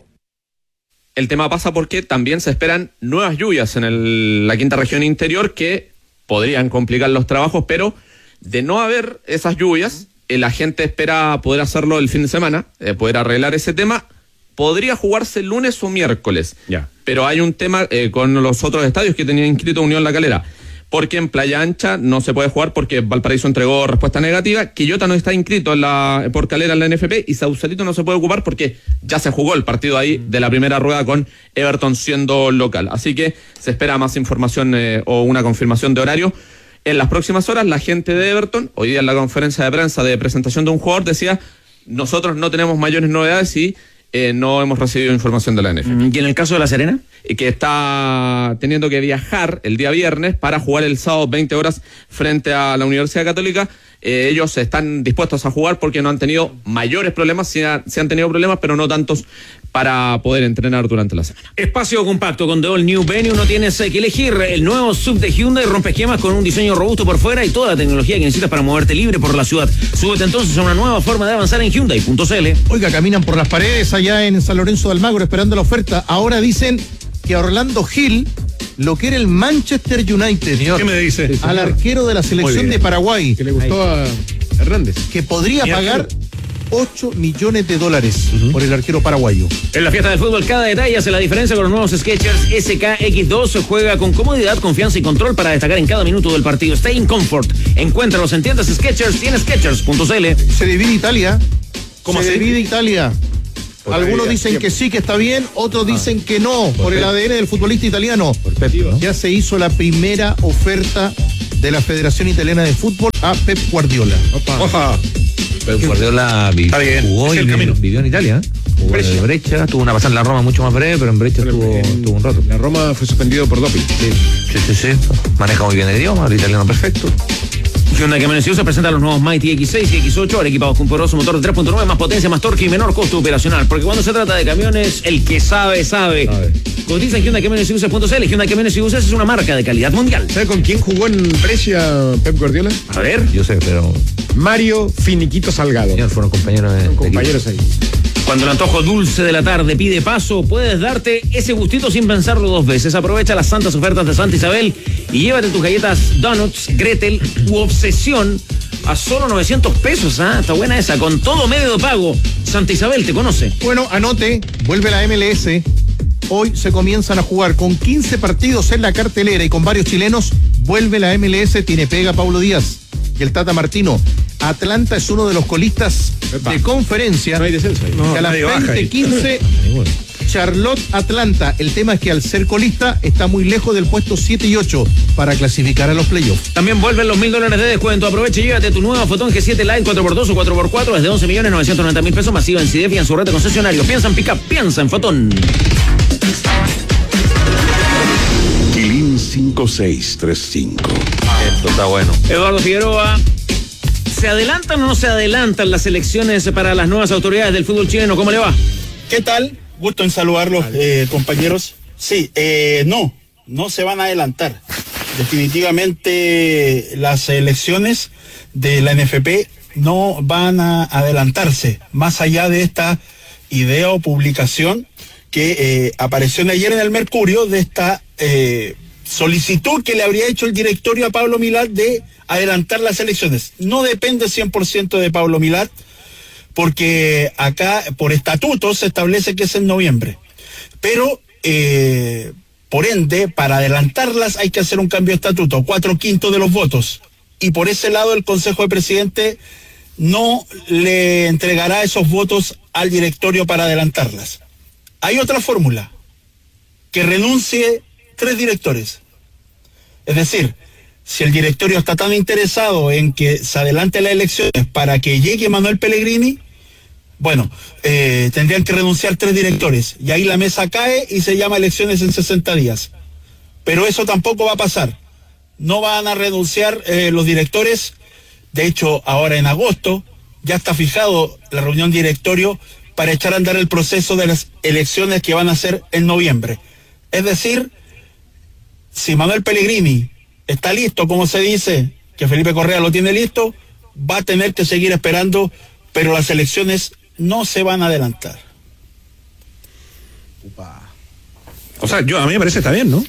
El tema pasa porque también se esperan nuevas lluvias en la quinta región interior que podrían complicar los trabajos, pero de no haber esas lluvias, la gente espera poder hacerlo el fin de semana, poder arreglar ese tema. Podría jugarse lunes o miércoles, pero hay un tema con los otros estadios que tenía inscrito Unión La Calera, porque en Playa Ancha no se puede jugar porque Valparaíso entregó respuesta negativa, Quillota no está inscrito por Calera en la NFP, y Sausalito no se puede ocupar porque ya se jugó el partido ahí de la primera rueda con Everton siendo local. Así que se espera más información o una confirmación de horario en las próximas horas. La gente de Everton, hoy día en la conferencia de prensa de presentación de un jugador, decía nosotros no tenemos mayores novedades y no hemos recibido información de la NFP. ¿Y en el caso de La Serena? Que está teniendo que viajar el día viernes para jugar el sábado 20 horas frente a la Universidad Católica. Ellos están dispuestos a jugar porque no han tenido mayores problemas, sí han tenido problemas, pero no tantos para poder entrenar durante la semana. Espacio compacto con The All New Venue. No tienes que elegir el nuevo SUV de Hyundai, rompe esquemas con un diseño robusto por fuera y toda la tecnología que necesitas para moverte libre por la ciudad. Súbete entonces a una nueva forma de avanzar en Hyundai.cl. Oiga, caminan por las paredes allá en San Lorenzo de Almagro esperando la oferta. Ahora dicen que a Orlando Gil lo quiere el Manchester United. ¿Qué me dice? Al arquero de la selección de Paraguay. Que le gustó a Hernández. Que podría pagar $8 millones por el arquero paraguayo. En la fiesta del fútbol, cada detalle hace la diferencia con los nuevos Skechers SKX2. Juega con comodidad, confianza y control para destacar en cada minuto del partido. Stay in comfort. Encuéntralos en tiendas Skechers y en Skechers.cl. Se divide Italia. ¿Cómo se así? divide Italia. Algunos dicen que sí, que está bien, otros dicen que no, por el ADN del futbolista italiano. Ya se hizo la primera oferta de la Federación Italiana de Fútbol a Pep Guardiola. Oja. Pep Guardiola jugó y vivió en Italia. Jugó en Brescia, tuvo una pasada en la Roma mucho más breve, pero en Brescia tuvo un rato. La Roma fue suspendido por doping. Sí. Maneja muy bien el idioma, el italiano perfecto. Hyundai Camiones y Buses presenta los nuevos Mighty X6 y X8, ahora equipados con un poderoso motor de 3.9, más potencia, más torque y menor costo operacional. Porque cuando se trata de camiones, el que sabe. Cotiza en Hyundai Camiones y Buses.cl. Hyundai Camiones y Buses es una marca de calidad mundial. ¿Sabe con quién jugó en Brescia Pep Guardiola? A ver. Yo sé, pero Mario Finiquito Salgado. Señor, fueron compañeros ahí. Cuando el antojo dulce de la tarde pide paso, puedes darte ese gustito sin pensarlo dos veces. Aprovecha las santas ofertas de Santa Isabel y llévate tus galletas Donuts, Gretel u Obsesión a solo 900 pesos. Está buena esa, con todo medio de pago. Santa Isabel te conoce. Bueno, anote, vuelve la MLS. Hoy se comienzan a jugar con 15 partidos en la cartelera y con varios chilenos. Vuelve la MLS, tiene pega Paulo Díaz y el Tata Martino. Atlanta es uno de los colistas de conferencia. No hay descenso ahí. Que a las 20:15 Charlotte Atlanta. El tema es que al ser colista está muy lejos del puesto 7 y 8 para clasificar a los playoffs. También vuelven los $1,000 de descuento. Aprovecha y llévate tu nueva Fotón G7 Lite 4x2 o 4x4 desde 11.990.000 pesos masiva en CIDEF y en su red de concesionarios. Piensa en pick-up, piensa en Fotón. Quilín 5635. esto está bueno. Eduardo Figueroa. ¿Se adelantan o no se adelantan las elecciones para las nuevas autoridades del fútbol chileno? ¿Cómo le va? ¿Qué tal? Gusto en saludarlos, compañeros. Sí, no se van a adelantar. Definitivamente las elecciones de la NFP no van a adelantarse, más allá de esta idea o publicación que apareció ayer en el Mercurio de esta solicitud que le habría hecho el directorio a Pablo Milat de adelantar las elecciones. No depende 100% de Pablo Milat, porque acá por estatuto se establece que es en noviembre. Pero, por ende, para adelantarlas hay que hacer un cambio de estatuto, 4/5 de los votos. Y por ese lado el Consejo de Presidente no le entregará esos votos al directorio para adelantarlas. Hay otra fórmula, que renuncie 3 directores. Es decir, si el directorio está tan interesado en que se adelante las elecciones para que llegue Manuel Pellegrini, bueno, tendrían que renunciar 3 directores. Y ahí la mesa cae y se llama elecciones en 60 días. Pero eso tampoco va a pasar. No van a renunciar los directores. De hecho, ahora en agosto ya está fijado la reunión directorio para echar a andar el proceso de las elecciones que van a ser en noviembre. Es decir, si Manuel Pellegrini está listo, como se dice, que Felipe Correa lo tiene listo, va a tener que seguir esperando, pero las elecciones no se van a adelantar. O sea, a mí me parece que está bien, ¿no?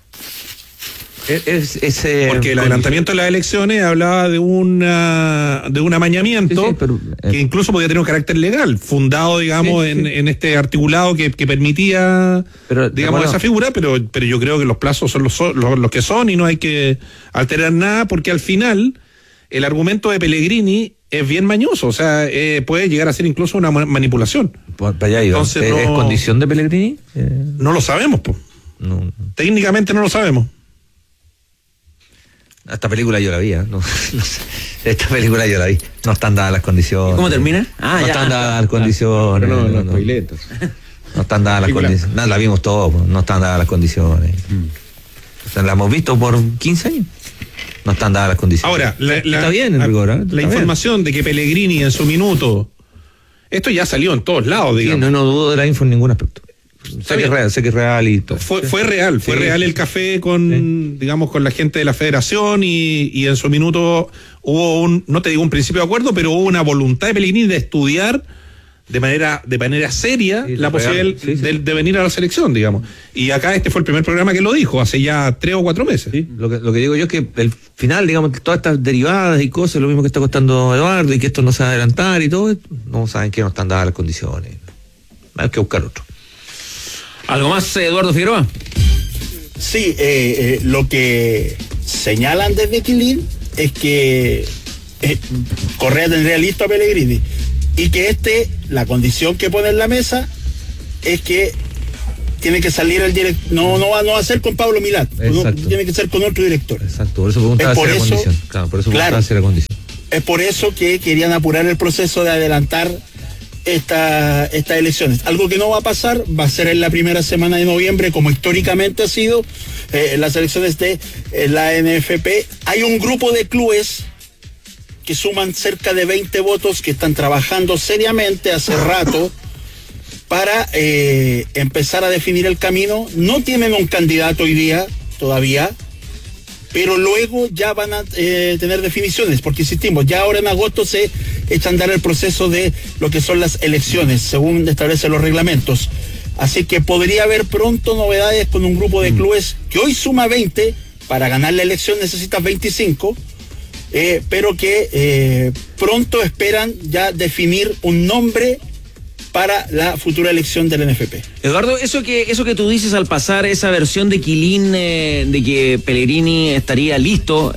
Porque el adelantamiento de las elecciones hablaba de un amañamiento que incluso podía tener un carácter legal, fundado, digamos, en este articulado que permitía, digamos, esa figura, pero yo creo que los plazos son los que son y no hay que alterar nada, porque al final el argumento de Pellegrini es bien mañoso, o sea, puede llegar a ser incluso una manipulación. Entonces, ¿es condición de Pellegrini? No lo sabemos, pues. No. Técnicamente no lo sabemos. Esta película yo la vi, no sé. Esta película yo la vi. No están dadas las condiciones. ¿Cómo termina? No están dadas las condiciones. No están dadas las condiciones. No, la vimos todos, no están dadas las condiciones. O sea, la hemos visto por 15 años. No están dadas las condiciones. Ahora, está bien, rigor, la información de que Pellegrini en su minuto, esto ya salió en todos lados, digamos. Sí, no dudo de la info en ningún aspecto. Sé que es real y todo. Fue real el café con, digamos, con la gente de la federación y en su minuto hubo no te digo un principio de acuerdo, pero hubo una voluntad de Pellegrini de estudiar de manera seria la posibilidad de venir a la selección, digamos. Y acá este fue el primer programa que lo dijo, hace ya 3 o 4 meses. Sí, lo que digo yo es que el final, digamos, todas estas derivadas y cosas, lo mismo que está costando Eduardo y que esto no se va a adelantar y todo, no saben que no están dadas las condiciones. Hay que buscar otro. ¿Algo más, Eduardo Figueroa? Sí, lo que señalan desde Quilín es que Correa tendría listo a Pellegrini y que la condición que pone en la mesa es que tiene que salir el director, no va a ser con Pablo Milad, tiene que ser con otro director. Exacto, por eso preguntaba si era condición. Claro, por eso preguntaba si era condición. Es por eso que querían apurar el proceso de adelantar estas elecciones. Algo que no va a pasar, va a ser en la primera semana de noviembre, como históricamente ha sido las elecciones de la NFP. Hay un grupo de clubes que suman cerca de 20 votos que están trabajando seriamente hace rato para empezar a definir el camino. No tienen un candidato hoy día todavía, pero luego ya van a tener definiciones, porque insistimos, ya ahora en agosto se echa a andar el proceso de lo que son las elecciones, según establecen los reglamentos. Así que podría haber pronto novedades con un grupo de clubes que hoy suma 20, para ganar la elección necesitas 25, pero que pronto esperan ya definir un nombre para la futura elección del NFP. Eduardo, eso que tú dices al pasar esa versión de Quilín de que Pellegrini estaría listo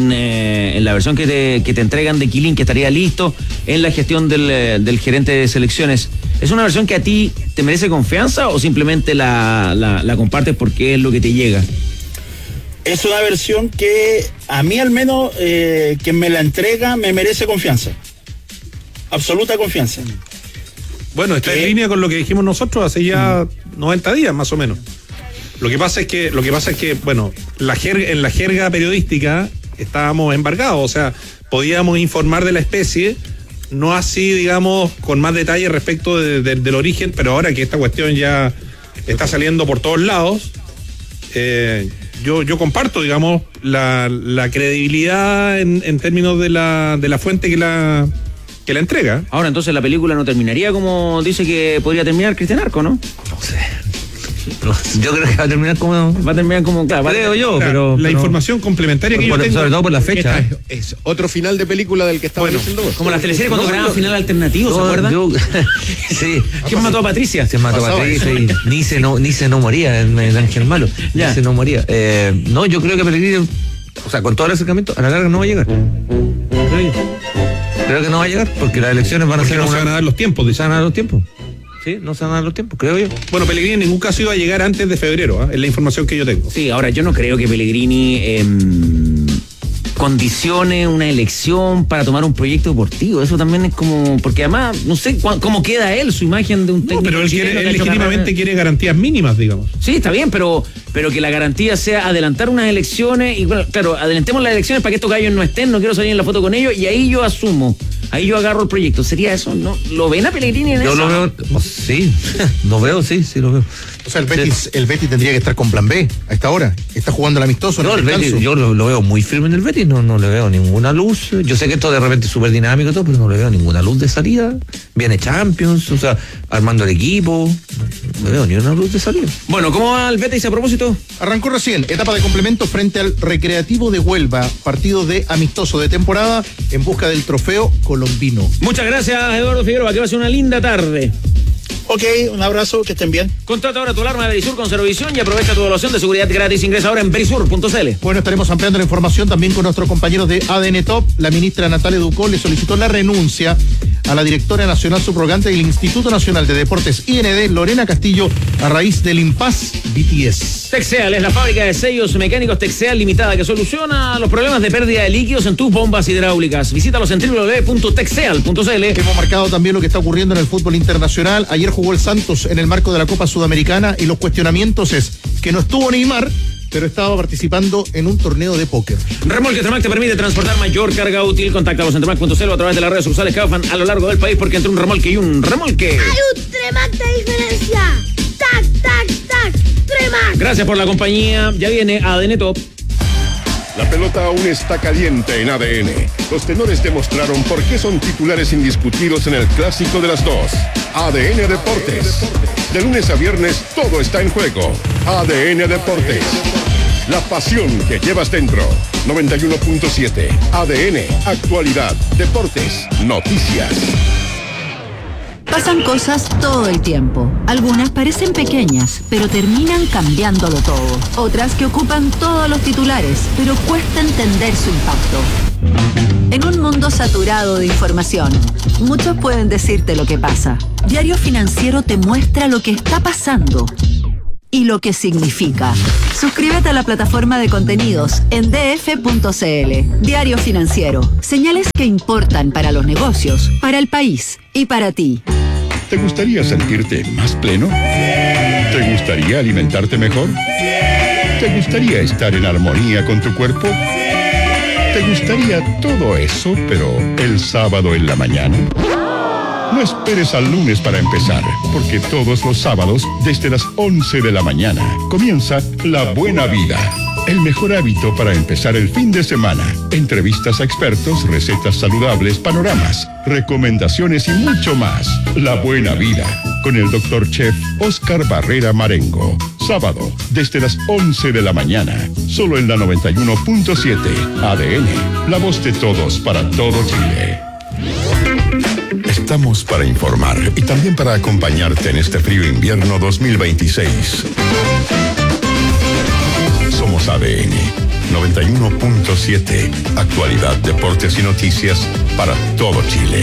en la versión que te entregan de Quilín, que estaría listo en la gestión del gerente de selecciones, ¿es una versión que a ti te merece confianza o simplemente la compartes porque es lo que te llega? Es una versión que a mí al menos quien me la entrega me merece confianza, absoluta confianza. Bueno, está en línea con lo que dijimos nosotros hace ya 90 días más o menos. Lo que pasa es que, bueno, en la jerga periodística estábamos embargados, o sea, podíamos informar de la especie, no así, digamos, con más detalle respecto del origen, pero ahora que esta cuestión ya está saliendo por todos lados, yo comparto, digamos, la credibilidad en términos de la fuente que la entrega. Ahora, entonces la película no terminaría como dice que podría terminar Cristian Arco, ¿no? No sé. Yo creo que va a terminar como claro, creo yo, pero la información complementaria que yo tengo, sobre todo por la fecha. Es otro final de película del que estaba diciendo vos. Como las teleseries cuando grababan final alternativo, ¿se acuerdan? Sí. ¿Quién mató a Patricia? Se mató a Patricia y Nice no moría en Ángel Malo. Nice no moría. No, yo creo que Pellegrini, o sea, con todo el acercamiento, a la larga no va a llegar. Creo que no va a llegar porque las elecciones van a ser. No se van a dar los tiempos, se van a dar los tiempos. Sí, no se van a dar los tiempos, creo yo. Bueno, Pellegrini en ningún caso iba a llegar antes de febrero, es la información que yo tengo. Sí, ahora yo no creo que Pellegrini condicione una elección para tomar un proyecto deportivo. Eso también es como, porque además no sé cómo queda él, su imagen de un técnico. No, pero él legítimamente quiere garantías mínimas, digamos. Sí, está bien, pero que la garantía sea adelantar unas elecciones y bueno, claro, adelantemos las elecciones para que estos gallos no estén, no quiero salir en la foto con ellos y ahí yo asumo, ahí yo agarro el proyecto. ¿Sería eso? ¿No? ¿Lo ven a Pellegrini en eso? Yo lo veo, sí, lo veo, sí lo veo. O sea, el Betis tendría que estar con plan B a esta hora. Está jugando el amistoso. No, el Betis, yo lo veo muy firme en el Betis, no le veo ninguna luz. Yo sé que esto de repente es súper dinámico y todo, pero no le veo ninguna luz de salida. Viene Champions, o sea, armando el equipo. No le veo ni una luz de salida. Bueno, ¿cómo va el Betis a propósito? Arrancó recién, etapa de complemento frente al Recreativo de Huelva, partido de amistoso de temporada en busca del trofeo colombino. Muchas gracias, Eduardo Figueroa, que va a ser una linda tarde. Ok, un abrazo, que estén bien. Contrata ahora tu alarma de Verisur con Cerovisión y aprovecha tu evaluación de seguridad gratis. Ingresa ahora en verisur.cl. Bueno, estaremos ampliando la información también con nuestros compañeros de ADN Top. La ministra Natalia Ducó le solicitó la renuncia a la directora nacional subrogante del Instituto Nacional de Deportes IND, Lorena Castillo, a raíz del impasse BTS. Texeal es la fábrica de sellos mecánicos Texeal Limitada que soluciona los problemas de pérdida de líquidos en tus bombas hidráulicas. Visítalos en www.texeal.cl. Hemos marcado también lo que está ocurriendo en el fútbol internacional. Ayer jugó el Santos en el marco de la Copa Sudamericana y los cuestionamientos es que no estuvo Neymar, pero estaba participando en un torneo de póker. Remolque Tremac te permite transportar mayor carga útil. Contáctalos en Tremac.cl a través de las redes sociales Kaufman a lo largo del país, porque entre un remolque y un remolque hay un Tremac de diferencia. ¡Tac, tac, tac! ¡Tremac! Gracias por la compañía. Ya viene ADN Top. La pelota aún está caliente en ADN. Los tenores demostraron por qué son titulares indiscutidos en el clásico de las dos. ADN Deportes. De lunes a viernes todo está en juego. ADN Deportes. La pasión que llevas dentro. 91.7. ADN. Actualidad. Deportes. Noticias. Pasan cosas todo el tiempo. Algunas parecen pequeñas, pero terminan cambiándolo todo. Otras que ocupan todos los titulares, pero cuesta entender su impacto. En un mundo saturado de información, muchos pueden decirte lo que pasa. Diario Financiero te muestra lo que está pasando y lo que significa. Suscríbete a la plataforma de contenidos en df.cl. Diario Financiero. Señales que importan para los negocios, para el país y para ti. ¿Te gustaría sentirte más pleno? ¿Te gustaría alimentarte mejor? ¿Te gustaría estar en armonía con tu cuerpo? ¿Te gustaría todo eso, pero el sábado en la mañana? No esperes al lunes para empezar, porque todos los sábados, desde las 11 de la mañana, comienza La Buena Vida. El mejor hábito para empezar el fin de semana. Entrevistas a expertos, recetas saludables, panoramas, recomendaciones y mucho más. La Buena Vida, con el Dr. Chef Oscar Barrera Marengo. Sábado, desde las 11 de la mañana. Solo en la 91.7. ADN, la voz de todos para todo Chile. Estamos para informar y también para acompañarte en este frío invierno 2026. Somos ADN 91.7. Actualidad, deportes y noticias para todo Chile.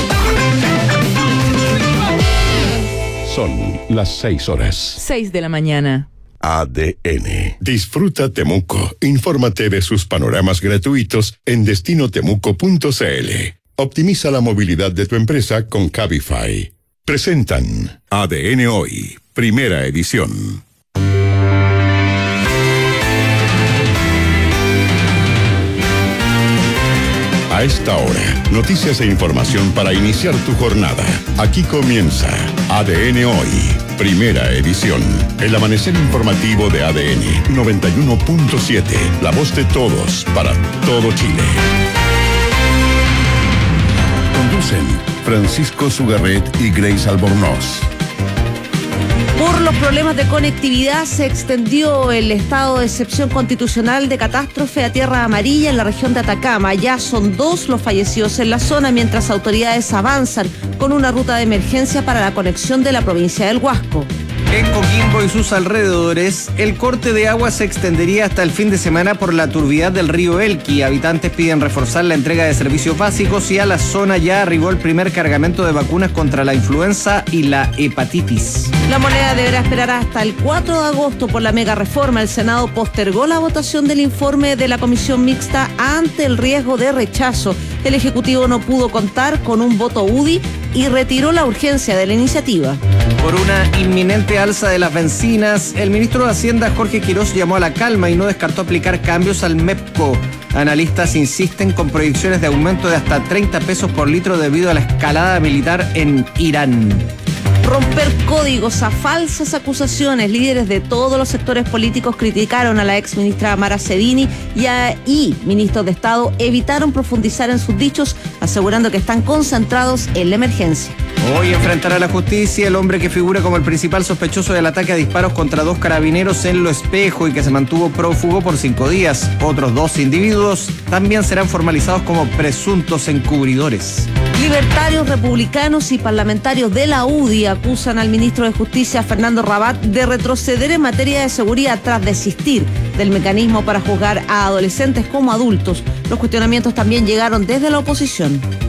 Son las 6 horas. 6 de la mañana. ADN. Disfruta Temuco. Infórmate de sus panoramas gratuitos en destinotemuco.cl. Optimiza la movilidad de tu empresa con Cabify. Presentan ADN Hoy, primera edición. A esta hora, noticias e información para iniciar tu jornada. Aquí comienza ADN Hoy, primera edición. El amanecer informativo de ADN 91.7, la voz de todos para todo Chile. Conducen Francisco Sugarret y Grace Albornoz. Por los problemas de conectividad se extendió el estado de excepción constitucional de catástrofe a tierra amarilla en la región de Atacama. Ya son 2 los fallecidos en la zona, mientras autoridades avanzan con una ruta de emergencia para la conexión de la provincia del Huasco. En Coquimbo y sus alrededores, el corte de agua se extendería hasta el fin de semana por la turbidez del río Elqui. Habitantes piden reforzar la entrega de servicios básicos y a la zona ya arribó el primer cargamento de vacunas contra la influenza y la hepatitis. La moneda deberá esperar hasta el 4 de agosto por la mega reforma. El Senado postergó la votación del informe de la comisión mixta ante el riesgo de rechazo. El Ejecutivo no pudo contar con un voto UDI y retiró la urgencia de la iniciativa. Por una inminente alza de las bencinas, el ministro de Hacienda, Jorge Quirós, llamó a la calma y no descartó aplicar cambios al MEPCO. Analistas insisten con proyecciones de aumento de hasta 30 pesos por litro debido a la escalada militar en Irán. Romper códigos a falsas acusaciones. Líderes de todos los sectores políticos criticaron a la exministra Mara Cedini y ministros de Estado evitaron profundizar en sus dichos, asegurando que están concentrados en la emergencia. Hoy enfrentará a la justicia el hombre que figura como el principal sospechoso del ataque a disparos contra 2 carabineros en Lo Espejo y que se mantuvo prófugo por 5 días. Otros 2 individuos también serán formalizados como presuntos encubridores. Libertarios, republicanos y parlamentarios de la UDI acusan al ministro de Justicia, Fernando Rabat, de retroceder en materia de seguridad tras desistir del mecanismo para juzgar a adolescentes como adultos. Los cuestionamientos también llegaron desde la oposición.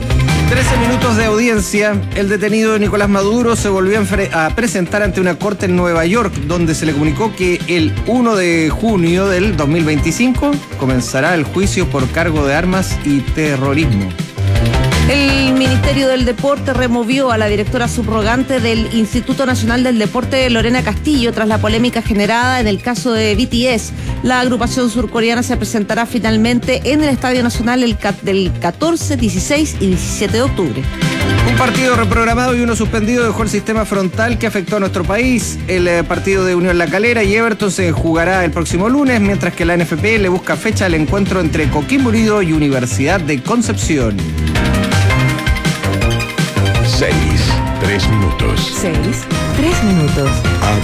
13 minutos de audiencia. El detenido Nicolás Maduro se volvió a presentar ante una corte en Nueva York, donde se le comunicó que el 1 de junio del 2025 comenzará el juicio por cargo de armas y terrorismo. El Ministerio del Deporte removió a la directora subrogante del Instituto Nacional del Deporte, Lorena Castillo, tras la polémica generada en el caso de BTS. La agrupación surcoreana se presentará finalmente en el Estadio Nacional del 14, 16 y 17 de octubre. Un partido reprogramado y uno suspendido dejó el sistema frontal que afectó a nuestro país. El partido de Unión La Calera y Everton se jugará el próximo lunes, mientras que la NFP le busca fecha al encuentro entre Coquimbo Unido y Universidad de Concepción. 6, 3 minutos. 6, 3 minutos.